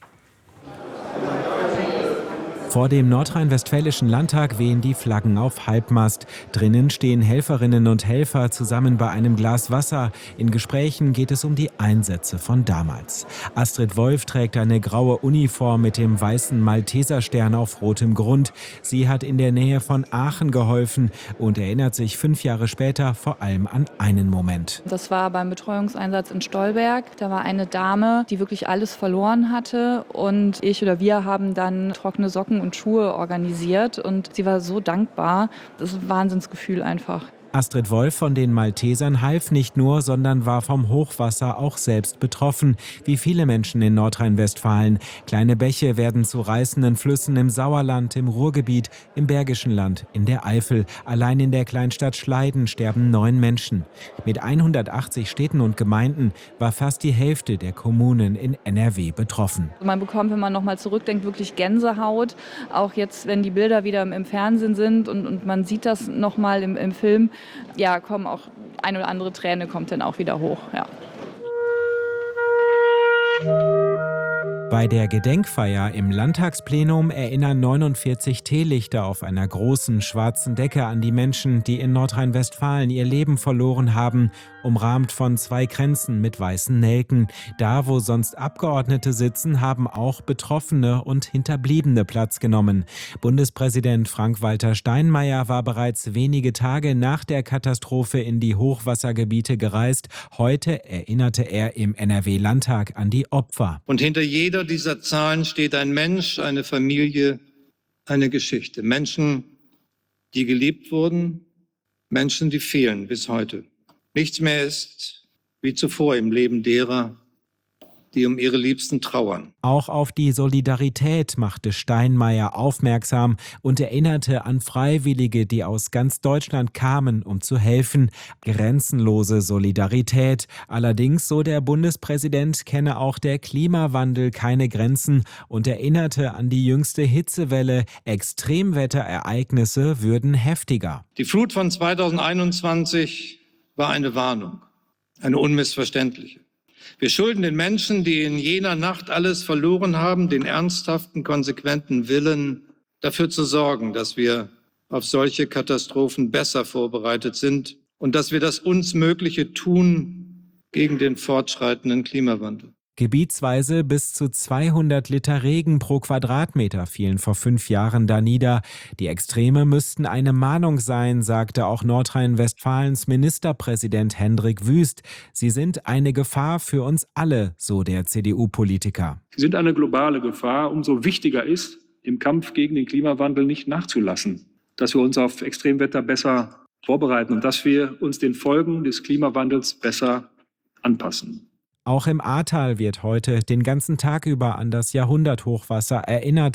Vor dem nordrhein-westfälischen Landtag wehen die Flaggen auf Halbmast. Drinnen stehen Helferinnen und Helfer zusammen bei einem Glas Wasser. In Gesprächen geht es um die Einsätze von damals. Astrid Wolf trägt eine graue Uniform mit dem weißen Malteserstern auf rotem Grund. Sie hat in der Nähe von Aachen geholfen und erinnert sich 5 Jahre später vor allem an einen Moment. Das war beim Betreuungseinsatz in Stolberg. Da war eine Dame, die wirklich alles verloren hatte. Und wir haben dann trockene Socken und Schuhe organisiert und sie war so dankbar. Das ist ein Wahnsinnsgefühl einfach. Astrid Wolf von den Maltesern half nicht nur, sondern war vom Hochwasser auch selbst betroffen, wie viele Menschen in Nordrhein-Westfalen. Kleine Bäche werden zu reißenden Flüssen im Sauerland, im Ruhrgebiet, im Bergischen Land, in der Eifel. Allein in der Kleinstadt Schleiden sterben 9 Menschen. Mit 180 Städten und Gemeinden war fast die Hälfte der Kommunen in NRW betroffen. Man bekommt, wenn man nochmal zurückdenkt, wirklich Gänsehaut. Auch jetzt, wenn die Bilder wieder im Fernsehen sind und man sieht das nochmal im Film, ja, kommen auch eine oder andere Träne kommt dann auch wieder hoch. Ja. Bei der Gedenkfeier im Landtagsplenum erinnern 49 Teelichter auf einer großen schwarzen Decke an die Menschen, die in Nordrhein-Westfalen ihr Leben verloren haben, umrahmt von 2 Kränzen mit weißen Nelken. Da, wo sonst Abgeordnete sitzen, haben auch Betroffene und Hinterbliebene Platz genommen. Bundespräsident Frank-Walter Steinmeier war bereits wenige Tage nach der Katastrophe in die Hochwassergebiete gereist. Heute erinnerte er im NRW-Landtag an die Opfer. Und hinter jeder dieser Zahlen steht ein Mensch, eine Familie, eine Geschichte. Menschen, die geliebt wurden, Menschen, die fehlen bis heute. Nichts mehr ist wie zuvor im Leben derer, die um ihre Liebsten trauern. Auch auf die Solidarität machte Steinmeier aufmerksam und erinnerte an Freiwillige, die aus ganz Deutschland kamen, um zu helfen. Grenzenlose Solidarität. Allerdings, so der Bundespräsident, kenne auch der Klimawandel keine Grenzen und erinnerte an die jüngste Hitzewelle. Extremwetterereignisse würden heftiger. Die Flut von 2021 war eine Warnung, eine unmissverständliche. Wir schulden den Menschen, die in jener Nacht alles verloren haben, den ernsthaften, konsequenten Willen, dafür zu sorgen, dass wir auf solche Katastrophen besser vorbereitet sind und dass wir das uns Mögliche tun gegen den fortschreitenden Klimawandel. Gebietsweise bis zu 200 Liter Regen pro Quadratmeter fielen vor 5 Jahren da nieder. Die Extreme müssten eine Mahnung sein, sagte auch Nordrhein-Westfalens Ministerpräsident Hendrik Wüst. Sie sind eine Gefahr für uns alle, so der CDU-Politiker. Sie sind eine globale Gefahr. Umso wichtiger ist, im Kampf gegen den Klimawandel nicht nachzulassen, dass wir uns auf Extremwetter besser vorbereiten und dass wir uns den Folgen des Klimawandels besser anpassen. Auch im Ahrtal wird heute den ganzen Tag über an das Jahrhunderthochwasser erinnert.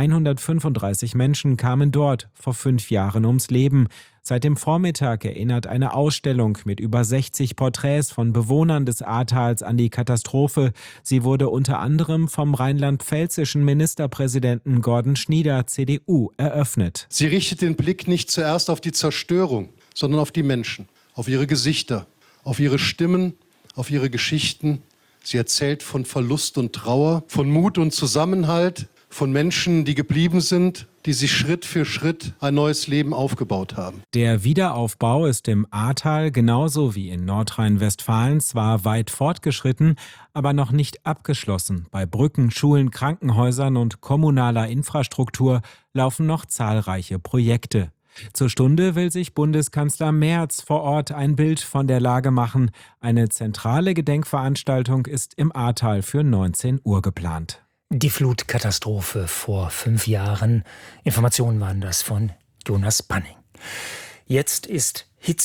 135 Menschen kamen dort vor 5 Jahren ums Leben. Seit dem Vormittag erinnert eine Ausstellung mit über 60 Porträts von Bewohnern des Ahrtals an die Katastrophe. Sie wurde unter anderem vom rheinland-pfälzischen Ministerpräsidenten Gordon Schnieder, CDU, eröffnet. Sie richtet den Blick nicht zuerst auf die Zerstörung, sondern auf die Menschen, auf ihre Gesichter, auf ihre Stimmen, auf ihre Geschichten. Sie erzählt von Verlust und Trauer, von Mut und Zusammenhalt, von Menschen, die geblieben sind, die sich Schritt für Schritt ein neues Leben aufgebaut haben. Der Wiederaufbau ist im Ahrtal genauso wie in Nordrhein-Westfalen zwar weit fortgeschritten, aber noch nicht abgeschlossen. Bei Brücken, Schulen, Krankenhäusern und kommunaler Infrastruktur laufen noch zahlreiche Projekte. Zur Stunde will sich Bundeskanzler Merz vor Ort ein Bild von der Lage machen. Eine zentrale Gedenkveranstaltung ist im Ahrtal für 19 Uhr geplant. Die Flutkatastrophe vor 5 Jahren. Informationen waren das von Jonas Panning. Jetzt ist Hitze.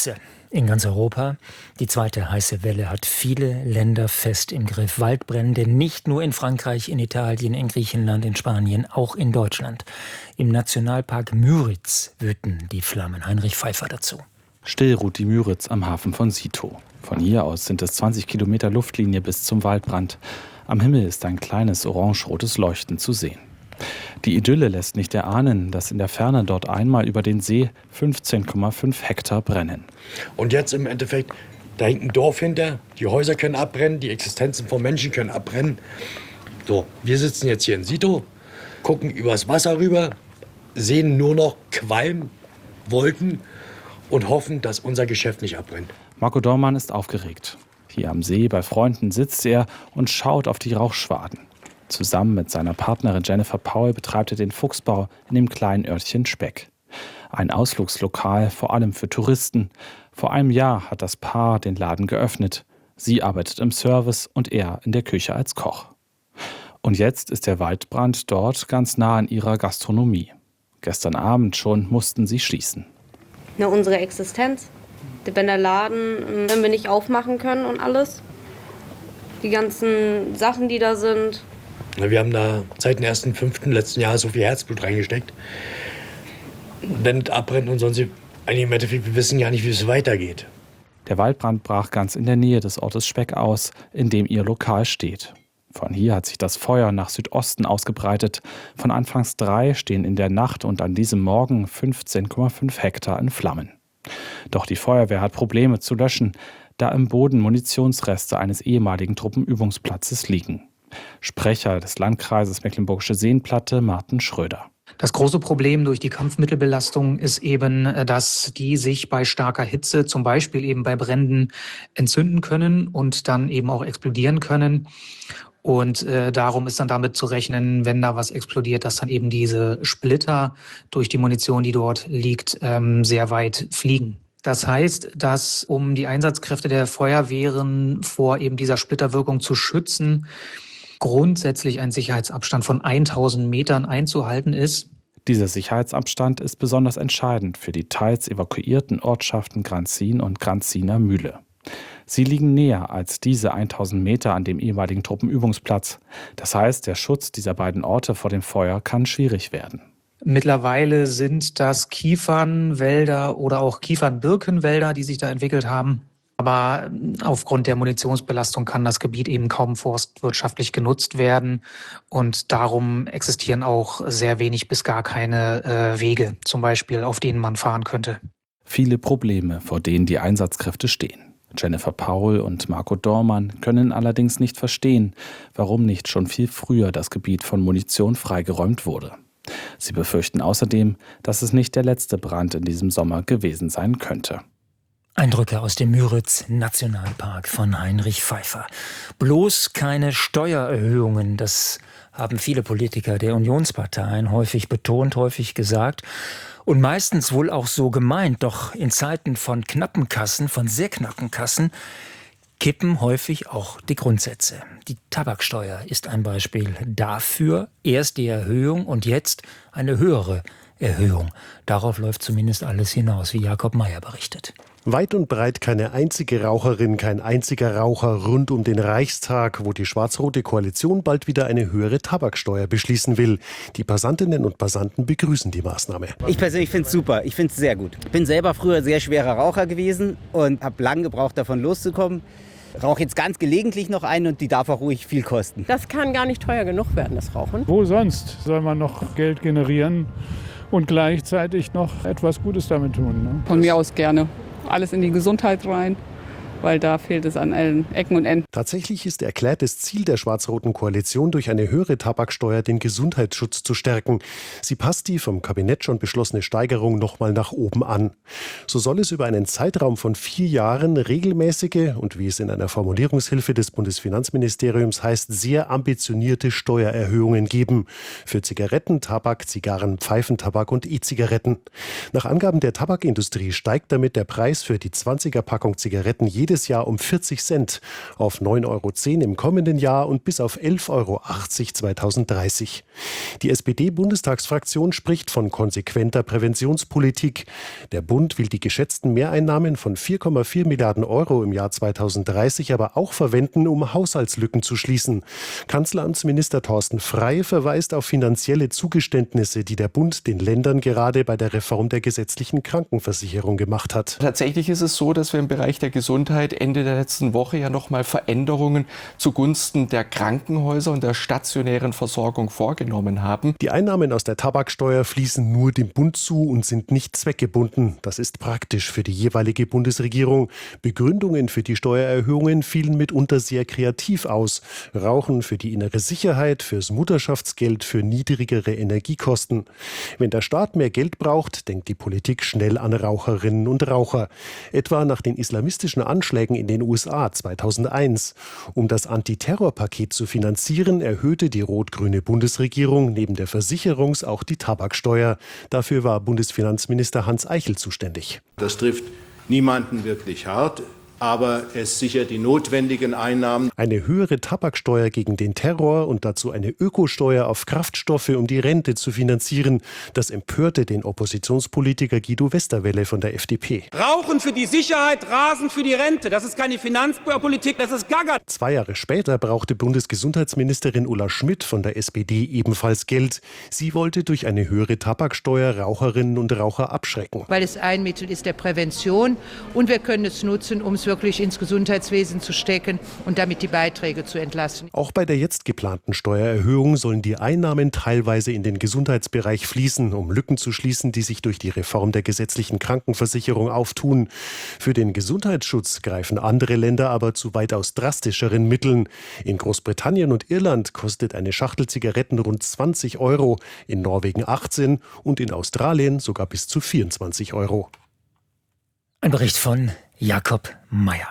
in ganz Europa. Die zweite heiße Welle hat viele Länder fest im Griff. Waldbrände nicht nur in Frankreich, in Italien, in Griechenland, in Spanien, auch in Deutschland. Im Nationalpark Müritz wüten die Flammen. Heinrich Pfeiffer dazu. Still ruht die Müritz am Hafen von Sito. Von hier aus sind es 20 Kilometer Luftlinie bis zum Waldbrand. Am Himmel ist ein kleines orange-rotes Leuchten zu sehen. Die Idylle lässt nicht erahnen, dass in der Ferne dort einmal über den See 15,5 Hektar brennen. Und jetzt im Endeffekt, da hängt ein Dorf hinter, die Häuser können abbrennen, die Existenzen von Menschen können abbrennen. So, wir sitzen jetzt hier in Sito, gucken übers Wasser rüber, sehen nur noch Qualm, Wolken und hoffen, dass unser Geschäft nicht abbrennt. Marco Dormann ist aufgeregt. Hier am See bei Freunden sitzt er und schaut auf die Rauchschwaden. Zusammen mit seiner Partnerin Jennifer Paul betreibt er den Fuchsbau in dem kleinen Örtchen Speck. Ein Ausflugslokal, vor allem für Touristen. Vor einem Jahr hat das Paar den Laden geöffnet. Sie arbeitet im Service und er in der Küche als Koch. Und jetzt ist der Waldbrand dort ganz nah an ihrer Gastronomie. Gestern Abend schon mussten sie schließen. Na, unsere Existenz. Wenn der Laden, wenn wir nicht aufmachen können und alles. Die ganzen Sachen, die da sind. Wir haben da seit dem 1.5. letzten Jahr so viel Herzblut reingesteckt. Wenn es abbrennt und sonst, eigentlich im Endeffekt, wir wissen ja nicht, wie es weitergeht. Der Waldbrand brach ganz in der Nähe des Ortes Speck aus, in dem ihr Lokal steht. Von hier hat sich das Feuer nach Südosten ausgebreitet. Von anfangs 3 stehen in der Nacht und an diesem Morgen 15,5 Hektar in Flammen. Doch die Feuerwehr hat Probleme zu löschen, da im Boden Munitionsreste eines ehemaligen Truppenübungsplatzes liegen. Sprecher des Landkreises Mecklenburgische Seenplatte, Martin Schröder. Das große Problem durch die Kampfmittelbelastung ist eben, dass die sich bei starker Hitze, zum Beispiel eben bei Bränden, entzünden können und dann eben auch explodieren können. Und darum ist dann damit zu rechnen, wenn da was explodiert, dass dann eben diese Splitter durch die Munition, die dort liegt, sehr weit fliegen. Das heißt, dass um die Einsatzkräfte der Feuerwehren vor eben dieser Splitterwirkung zu schützen, grundsätzlich ein Sicherheitsabstand von 1000 Metern einzuhalten ist. Dieser Sicherheitsabstand ist besonders entscheidend für die teils evakuierten Ortschaften Granzin und Granziner Mühle. Sie liegen näher als diese 1000 Meter an dem ehemaligen Truppenübungsplatz. Das heißt, der Schutz dieser beiden Orte vor dem Feuer kann schwierig werden. Mittlerweile sind das Kiefernwälder oder auch Kiefernbirkenwälder, die sich da entwickelt haben. Aber aufgrund der Munitionsbelastung kann das Gebiet eben kaum forstwirtschaftlich genutzt werden. Und darum existieren auch sehr wenig bis gar keine Wege, zum Beispiel, auf denen man fahren könnte. Viele Probleme, vor denen die Einsatzkräfte stehen. Jennifer Paul und Marco Dormann können allerdings nicht verstehen, warum nicht schon viel früher das Gebiet von Munition freigeräumt wurde. Sie befürchten außerdem, dass es nicht der letzte Brand in diesem Sommer gewesen sein könnte. Eindrücke aus dem Müritz-Nationalpark von Heinrich Pfeiffer. Bloß keine Steuererhöhungen, das haben viele Politiker der Unionsparteien häufig betont, häufig gesagt und meistens wohl auch so gemeint. Doch in Zeiten von knappen Kassen, von sehr knappen Kassen, kippen häufig auch die Grundsätze. Die Tabaksteuer ist ein Beispiel dafür. Erst die Erhöhung und jetzt eine höhere Erhöhung. Darauf läuft zumindest alles hinaus, wie Jakob Mayer berichtet. Weit und breit keine einzige Raucherin, kein einziger Raucher rund um den Reichstag, wo die schwarz-rote Koalition bald wieder eine höhere Tabaksteuer beschließen will. Die Passantinnen und Passanten begrüßen die Maßnahme. Ich persönlich finde es super, ich finde es sehr gut. Ich bin selber früher sehr schwerer Raucher gewesen und habe lange gebraucht, davon loszukommen. Rauche jetzt ganz gelegentlich noch einen und die darf auch ruhig viel kosten. Das kann gar nicht teuer genug werden, das Rauchen. Wo sonst soll man noch Geld generieren und gleichzeitig noch etwas Gutes damit tun? Ne? Von mir aus gerne. Alles in die Gesundheit rein, weil da fehlt es an allen Ecken und Enden. Tatsächlich ist erklärtes Ziel der schwarz-roten Koalition, durch eine höhere Tabaksteuer den Gesundheitsschutz zu stärken. Sie passt die vom Kabinett schon beschlossene Steigerung nochmal nach oben an. So soll es über einen Zeitraum von 4 Jahren regelmäßige und, wie es in einer Formulierungshilfe des Bundesfinanzministeriums heißt, sehr ambitionierte Steuererhöhungen geben. Für Zigaretten, Tabak, Zigarren, Pfeifentabak und E-Zigaretten. Nach Angaben der Tabakindustrie steigt damit der Preis für die 20er-Packung Zigaretten jedes Jahr um 40 Cent auf 9,10 € im kommenden Jahr und bis auf 11,80 € 2030. Die SPD-Bundestagsfraktion spricht von konsequenter Präventionspolitik. Der Bund will die geschätzten Mehreinnahmen von 4,4 Milliarden € im Jahr 2030 aber auch verwenden, um Haushaltslücken zu schließen. Kanzleramtsminister Thorsten Frey verweist auf finanzielle Zugeständnisse, die der Bund den Ländern gerade bei der Reform der gesetzlichen Krankenversicherung gemacht hat. Tatsächlich ist es so, dass wir im Bereich der Gesundheit Ende der letzten Woche ja nochmal Veränderungen zugunsten der Krankenhäuser und der stationären Versorgung vorgenommen haben. Die Einnahmen aus der Tabaksteuer fließen nur dem Bund zu und sind nicht zweckgebunden. Das ist praktisch für die jeweilige Bundesregierung. Begründungen für die Steuererhöhungen fielen mitunter sehr kreativ aus. Rauchen für die innere Sicherheit, fürs Mutterschaftsgeld, für niedrigere Energiekosten. Wenn der Staat mehr Geld braucht, denkt die Politik schnell an Raucherinnen und Raucher. Etwa nach den islamistischen Anschlägen in den USA 2001. Um das Antiterrorpaket zu finanzieren, erhöhte die rot-grüne Bundesregierung neben der Versicherungs- auch die Tabaksteuer. Dafür war Bundesfinanzminister Hans Eichel zuständig. Das trifft niemanden wirklich hart. Aber es sichert die notwendigen Einnahmen. Eine höhere Tabaksteuer gegen den Terror und dazu eine Ökosteuer auf Kraftstoffe, um die Rente zu finanzieren. Das empörte den Oppositionspolitiker Guido Westerwelle von der FDP. Rauchen für die Sicherheit, Rasen für die Rente. Das ist keine Finanzpolitik, das ist Gaga. 2 Jahre später brauchte Bundesgesundheitsministerin Ulla Schmidt von der SPD ebenfalls Geld. Sie wollte durch eine höhere Tabaksteuer Raucherinnen und Raucher abschrecken. Weil es ein Mittel ist der Prävention und wir können es nutzen, um es wirklich ins Gesundheitswesen zu stecken und damit die Beiträge zu entlasten. Auch bei der jetzt geplanten Steuererhöhung sollen die Einnahmen teilweise in den Gesundheitsbereich fließen, um Lücken zu schließen, die sich durch die Reform der gesetzlichen Krankenversicherung auftun. Für den Gesundheitsschutz greifen andere Länder aber zu weitaus drastischeren Mitteln. In Großbritannien und Irland kostet eine Schachtel Zigaretten rund 20 €, in Norwegen 18 und in Australien sogar bis zu 24 €. Ein Bericht von Jakob Mayer.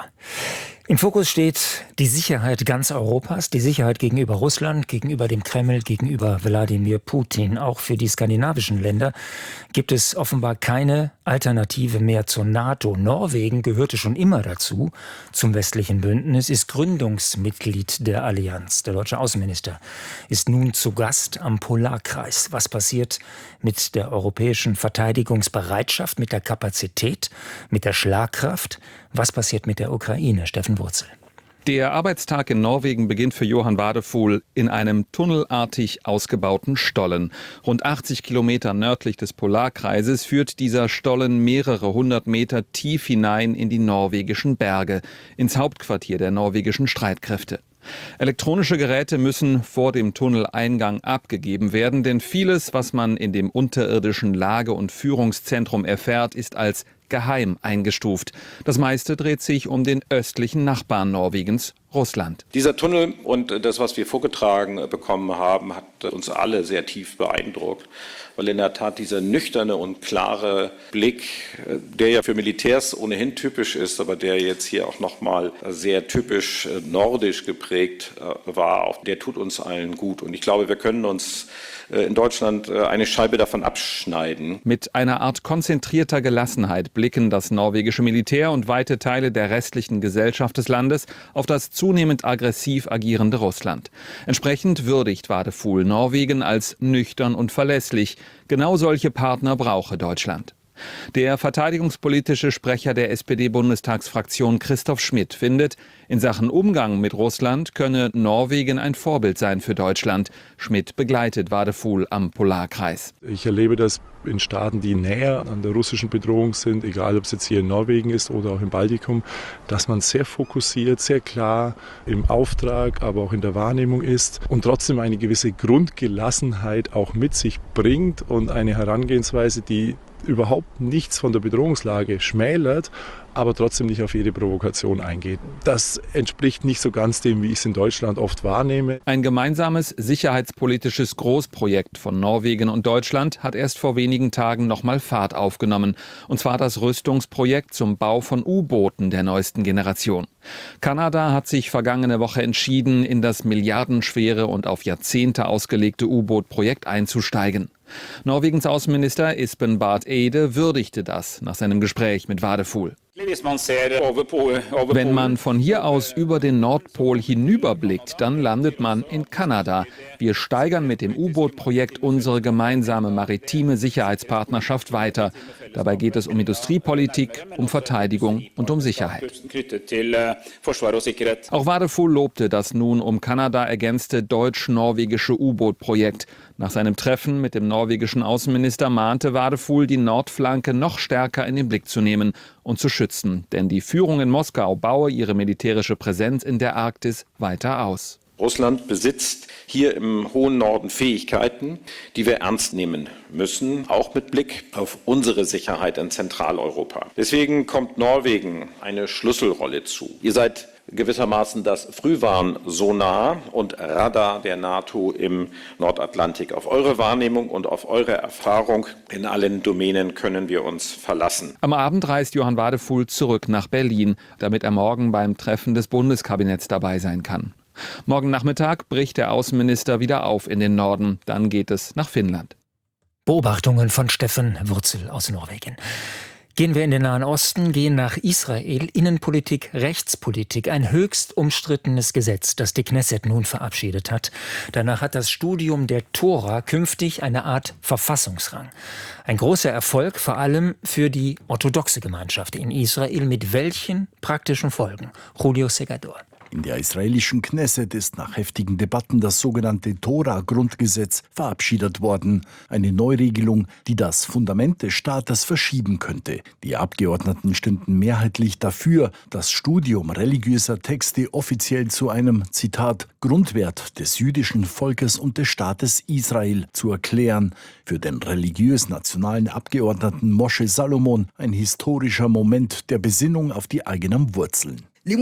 Im Fokus steht die Sicherheit ganz Europas, die Sicherheit gegenüber Russland, gegenüber dem Kreml, gegenüber Wladimir Putin. Auch für die skandinavischen Länder gibt es offenbar keine Alternative mehr zur NATO. Norwegen gehörte schon immer dazu, zum westlichen Bündnis, ist Gründungsmitglied der Allianz. Der deutsche Außenminister ist nun zu Gast am Polarkreis. Was passiert mit der europäischen Verteidigungsbereitschaft, mit der Kapazität, mit der Schlagkraft? Was passiert mit der Ukraine? Steffen Wurzel. Der Arbeitstag in Norwegen beginnt für Johann Wadefuhl in einem tunnelartig ausgebauten Stollen. Rund 80 Kilometer nördlich des Polarkreises führt dieser Stollen mehrere 100 Meter tief hinein in die norwegischen Berge, ins Hauptquartier der norwegischen Streitkräfte. Elektronische Geräte müssen vor dem Tunneleingang abgegeben werden, denn vieles, was man in dem unterirdischen Lage- und Führungszentrum erfährt, ist als geheim eingestuft. Das meiste dreht sich um den östlichen Nachbarn Norwegens, Russland. Dieser Tunnel und das, was wir vorgetragen bekommen haben, hat uns alle sehr tief beeindruckt, weil in der Tat dieser nüchterne und klare Blick, der ja für Militärs ohnehin typisch ist, aber der jetzt hier auch nochmal sehr typisch nordisch geprägt war, auch der tut uns allen gut. Und ich glaube, wir können uns in Deutschland eine Scheibe davon abschneiden. Mit einer Art konzentrierter Gelassenheit blicken das norwegische Militär und weite Teile der restlichen Gesellschaft des Landes auf das zunehmend aggressiv agierende Russland. Entsprechend würdigt Wadefuhl Norwegen als nüchtern und verlässlich. Genau solche Partner brauche Deutschland. Der verteidigungspolitische Sprecher der SPD-Bundestagsfraktion Christoph Schmidt findet, in Sachen Umgang mit Russland könne Norwegen ein Vorbild sein für Deutschland. Schmidt begleitet Wadefuhl am Polarkreis. Ich erlebe das in Staaten, die näher an der russischen Bedrohung sind, egal ob es jetzt hier in Norwegen ist oder auch im Baltikum, dass man sehr fokussiert, sehr klar im Auftrag, aber auch in der Wahrnehmung ist und trotzdem eine gewisse Grundgelassenheit auch mit sich bringt und eine Herangehensweise, die überhaupt nichts von der Bedrohungslage schmälert, aber trotzdem nicht auf jede Provokation eingeht. Das entspricht nicht so ganz dem, wie ich es in Deutschland oft wahrnehme. Ein gemeinsames sicherheitspolitisches Großprojekt von Norwegen und Deutschland hat erst vor wenigen Tagen nochmal Fahrt aufgenommen. Und zwar das Rüstungsprojekt zum Bau von U-Booten der neuesten Generation. Kanada hat sich vergangene Woche entschieden, in das milliardenschwere und auf Jahrzehnte ausgelegte U-Boot-Projekt einzusteigen. Norwegens Außenminister Espen Barth Eide würdigte das nach seinem Gespräch mit Wadefuhl. Wenn man von hier aus über den Nordpol hinüberblickt, dann landet man in Kanada. Wir steigern mit dem U-Boot-Projekt unsere gemeinsame maritime Sicherheitspartnerschaft weiter. Dabei geht es um Industriepolitik, um Verteidigung und um Sicherheit. Auch Wadefull lobte das nun um Kanada ergänzte deutsch-norwegische U-Boot-Projekt. Nach seinem Treffen mit dem norwegischen Außenminister mahnte Wadefull, die Nordflanke noch stärker in den Blick zu nehmen und zu schützen. Denn die Führung in Moskau baue ihre militärische Präsenz in der Arktis weiter aus. Russland besitzt hier im hohen Norden Fähigkeiten, die wir ernst nehmen müssen, auch mit Blick auf unsere Sicherheit in Zentraleuropa. Deswegen kommt Norwegen eine Schlüsselrolle zu. Ihr seid gewissermaßen das Frühwarnsonar und Radar der NATO im Nordatlantik. Auf eure Wahrnehmung und auf eure Erfahrung in allen Domänen können wir uns verlassen. Am Abend reist Johann Wadefull zurück nach Berlin, damit er morgen beim Treffen des Bundeskabinetts dabei sein kann. Morgen Nachmittag bricht der Außenminister wieder auf in den Norden. Dann geht es nach Finnland. Beobachtungen von Steffen Wurzel aus Norwegen. Gehen wir in den Nahen Osten, gehen nach Israel. Innenpolitik, Rechtspolitik, ein höchst umstrittenes Gesetz, das die Knesset nun verabschiedet hat. Danach hat das Studium der Tora künftig eine Art Verfassungsrang. Ein großer Erfolg, vor allem für die orthodoxe Gemeinschaft in Israel. Mit welchen praktischen Folgen? Julio Segador. In der israelischen Knesset ist nach heftigen Debatten das sogenannte Tora-Grundgesetz verabschiedet worden. Eine Neuregelung, die das Fundament des Staates verschieben könnte. Die Abgeordneten stimmten mehrheitlich dafür, das Studium religiöser Texte offiziell zu einem, Zitat, Grundwert des jüdischen Volkes und des Staates Israel zu erklären. Für den religiös-nationalen Abgeordneten Moshe Salomon ein historischer Moment der Besinnung auf die eigenen Wurzeln.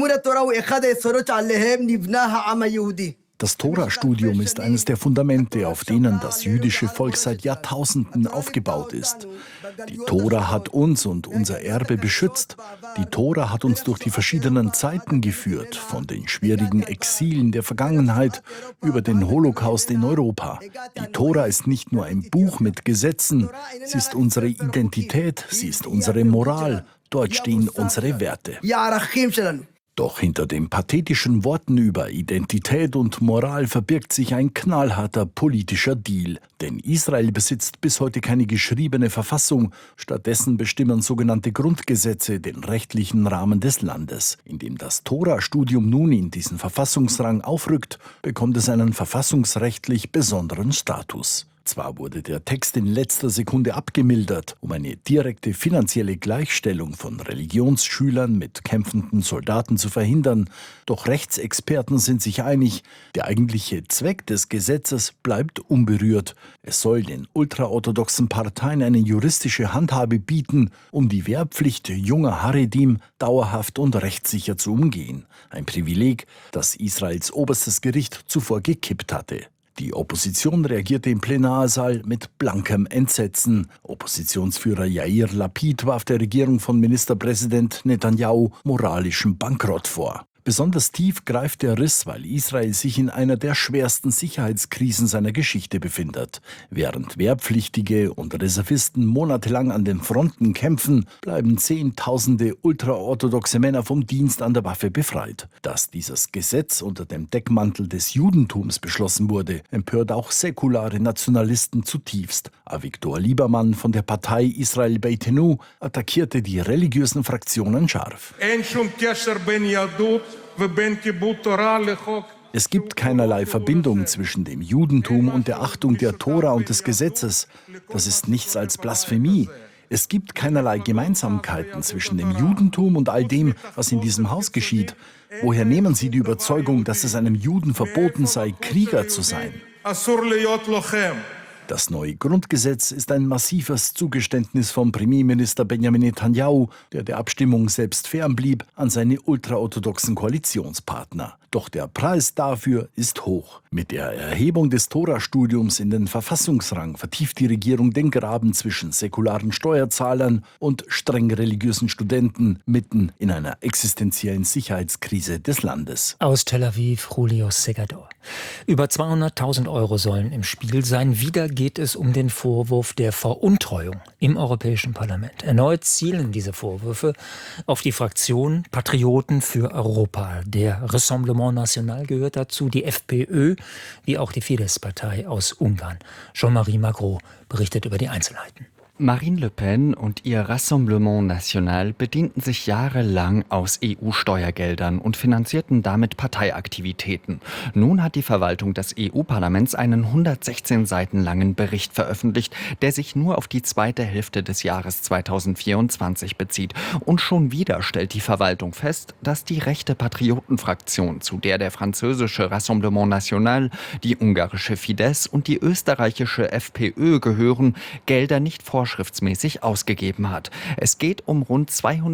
Das Tora-Studium ist eines der Fundamente, auf denen das jüdische Volk seit Jahrtausenden aufgebaut ist. Die Tora hat uns und unser Erbe beschützt. Die Tora hat uns durch die verschiedenen Zeiten geführt, von den schwierigen Exilen der Vergangenheit über den Holocaust in Europa. Die Tora ist nicht nur ein Buch mit Gesetzen, sie ist unsere Identität, sie ist unsere Moral. Dort stehen unsere Werte. Doch hinter den pathetischen Worten über Identität und Moral verbirgt sich ein knallharter politischer Deal. Denn Israel besitzt bis heute keine geschriebene Verfassung. Stattdessen bestimmen sogenannte Grundgesetze den rechtlichen Rahmen des Landes. Indem das Tora-Studium nun in diesen Verfassungsrang aufrückt, bekommt es einen verfassungsrechtlich besonderen Status. Zwar wurde der Text in letzter Sekunde abgemildert, um eine direkte finanzielle Gleichstellung von Religionsschülern mit kämpfenden Soldaten zu verhindern, doch Rechtsexperten sind sich einig, der eigentliche Zweck des Gesetzes bleibt unberührt. Es soll den ultraorthodoxen Parteien eine juristische Handhabe bieten, um die Wehrpflicht junger Haredim dauerhaft und rechtssicher zu umgehen. Ein Privileg, das Israels oberstes Gericht zuvor gekippt hatte. Die Opposition reagierte im Plenarsaal mit blankem Entsetzen. Oppositionsführer Yair Lapid warf der Regierung von Ministerpräsident Netanyahu moralischen Bankrott vor. Besonders tief greift der Riss, weil Israel sich in einer der schwersten Sicherheitskrisen seiner Geschichte befindet. Während Wehrpflichtige und Reservisten monatelang an den Fronten kämpfen, bleiben Zehntausende ultraorthodoxe Männer vom Dienst an der Waffe befreit. Dass dieses Gesetz unter dem Deckmantel des Judentums beschlossen wurde, empört auch säkulare Nationalisten zutiefst. Avigdor Liebermann von der Partei Israel Beitenu attackierte die religiösen Fraktionen scharf. Es gibt keinerlei Verbindung zwischen dem Judentum und der Achtung der Tora und des Gesetzes. Das ist nichts als Blasphemie. Es gibt keinerlei Gemeinsamkeiten zwischen dem Judentum und all dem, was in diesem Haus geschieht. Woher nehmen Sie die Überzeugung, dass es einem Juden verboten sei, Krieger zu sein? Das neue Grundgesetz ist ein massives Zugeständnis vom Premierminister Benjamin Netanyahu, der Abstimmung selbst fernblieb, an seine ultraorthodoxen Koalitionspartner. Doch der Preis dafür ist hoch. Mit der Erhebung des Tora-Studiums in den Verfassungsrang vertieft die Regierung den Graben zwischen säkularen Steuerzahlern und streng religiösen Studenten mitten in einer existenziellen Sicherheitskrise des Landes. Aus Tel Aviv, Julio Segador. Über 200.000 Euro sollen im Spiel sein. Wieder geht es um den Vorwurf der Veruntreuung im Europäischen Parlament. Erneut zielen diese Vorwürfe auf die Fraktion Patrioten für Europa. Der Rassemblement National gehört dazu, die FPÖ, wie auch die Fidesz-Partei aus Ungarn. Jean-Marie Magro berichtet über die Einzelheiten. Marine Le Pen und ihr Rassemblement National bedienten sich jahrelang aus EU-Steuergeldern und finanzierten damit Parteiaktivitäten. Nun hat die Verwaltung des EU-Parlaments einen 116 Seiten langen Bericht veröffentlicht, der sich nur auf die zweite Hälfte des Jahres 2024 bezieht. Und schon wieder stellt die Verwaltung fest, dass die rechte Patriotenfraktion, zu der der französische Rassemblement National, die ungarische Fidesz und die österreichische FPÖ gehören, Gelder nicht vorschriftsmäßig ausgegeben hat. Es geht um rund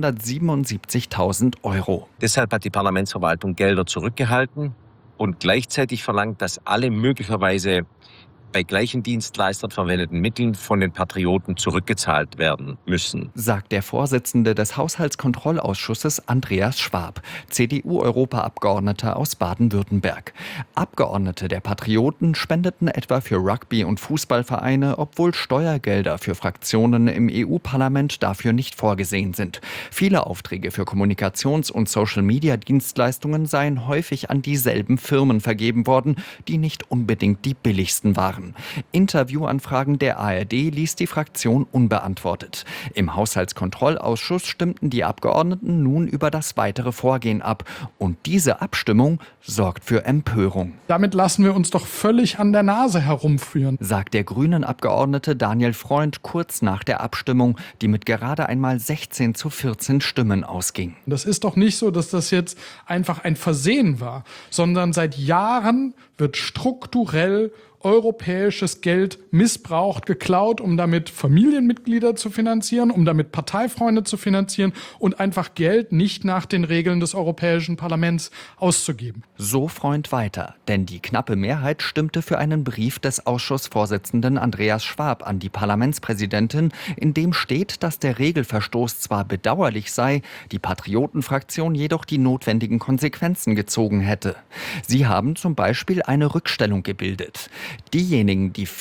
277.000 Euro. Deshalb hat die Parlamentsverwaltung Gelder zurückgehalten und gleichzeitig verlangt, dass alle möglicherweise bei gleichen Dienstleistern verwendeten Mitteln von den Patrioten zurückgezahlt werden müssen, sagt der Vorsitzende des Haushaltskontrollausschusses Andreas Schwab, CDU-Europaabgeordneter aus Baden-Württemberg. Abgeordnete der Patrioten spendeten etwa für Rugby- und Fußballvereine, obwohl Steuergelder für Fraktionen im EU-Parlament dafür nicht vorgesehen sind. Viele Aufträge für Kommunikations- und Social-Media-Dienstleistungen seien häufig an dieselben Firmen vergeben worden, die nicht unbedingt die billigsten waren. Interviewanfragen der ARD ließ die Fraktion unbeantwortet. Im Haushaltskontrollausschuss stimmten die Abgeordneten nun über das weitere Vorgehen ab. Und diese Abstimmung sorgt für Empörung. Damit lassen wir uns doch völlig an der Nase herumführen, sagt der Grünen-Abgeordnete Daniel Freund kurz nach der Abstimmung, die mit gerade einmal 16:14 Stimmen ausging. Das ist doch nicht so, dass das jetzt einfach ein Versehen war, sondern seit Jahren wird strukturell europäisches Geld missbraucht, geklaut, um damit Familienmitglieder zu finanzieren, um damit Parteifreunde zu finanzieren und einfach Geld nicht nach den Regeln des Europäischen Parlaments auszugeben. So Freund weiter, denn die knappe Mehrheit stimmte für einen Brief des Ausschussvorsitzenden Andreas Schwab an die Parlamentspräsidentin, in dem steht, dass der Regelverstoß zwar bedauerlich sei, die Patriotenfraktion jedoch die notwendigen Konsequenzen gezogen hätte. Sie haben zum Beispiel eine Rückstellung gebildet. Diejenigen, die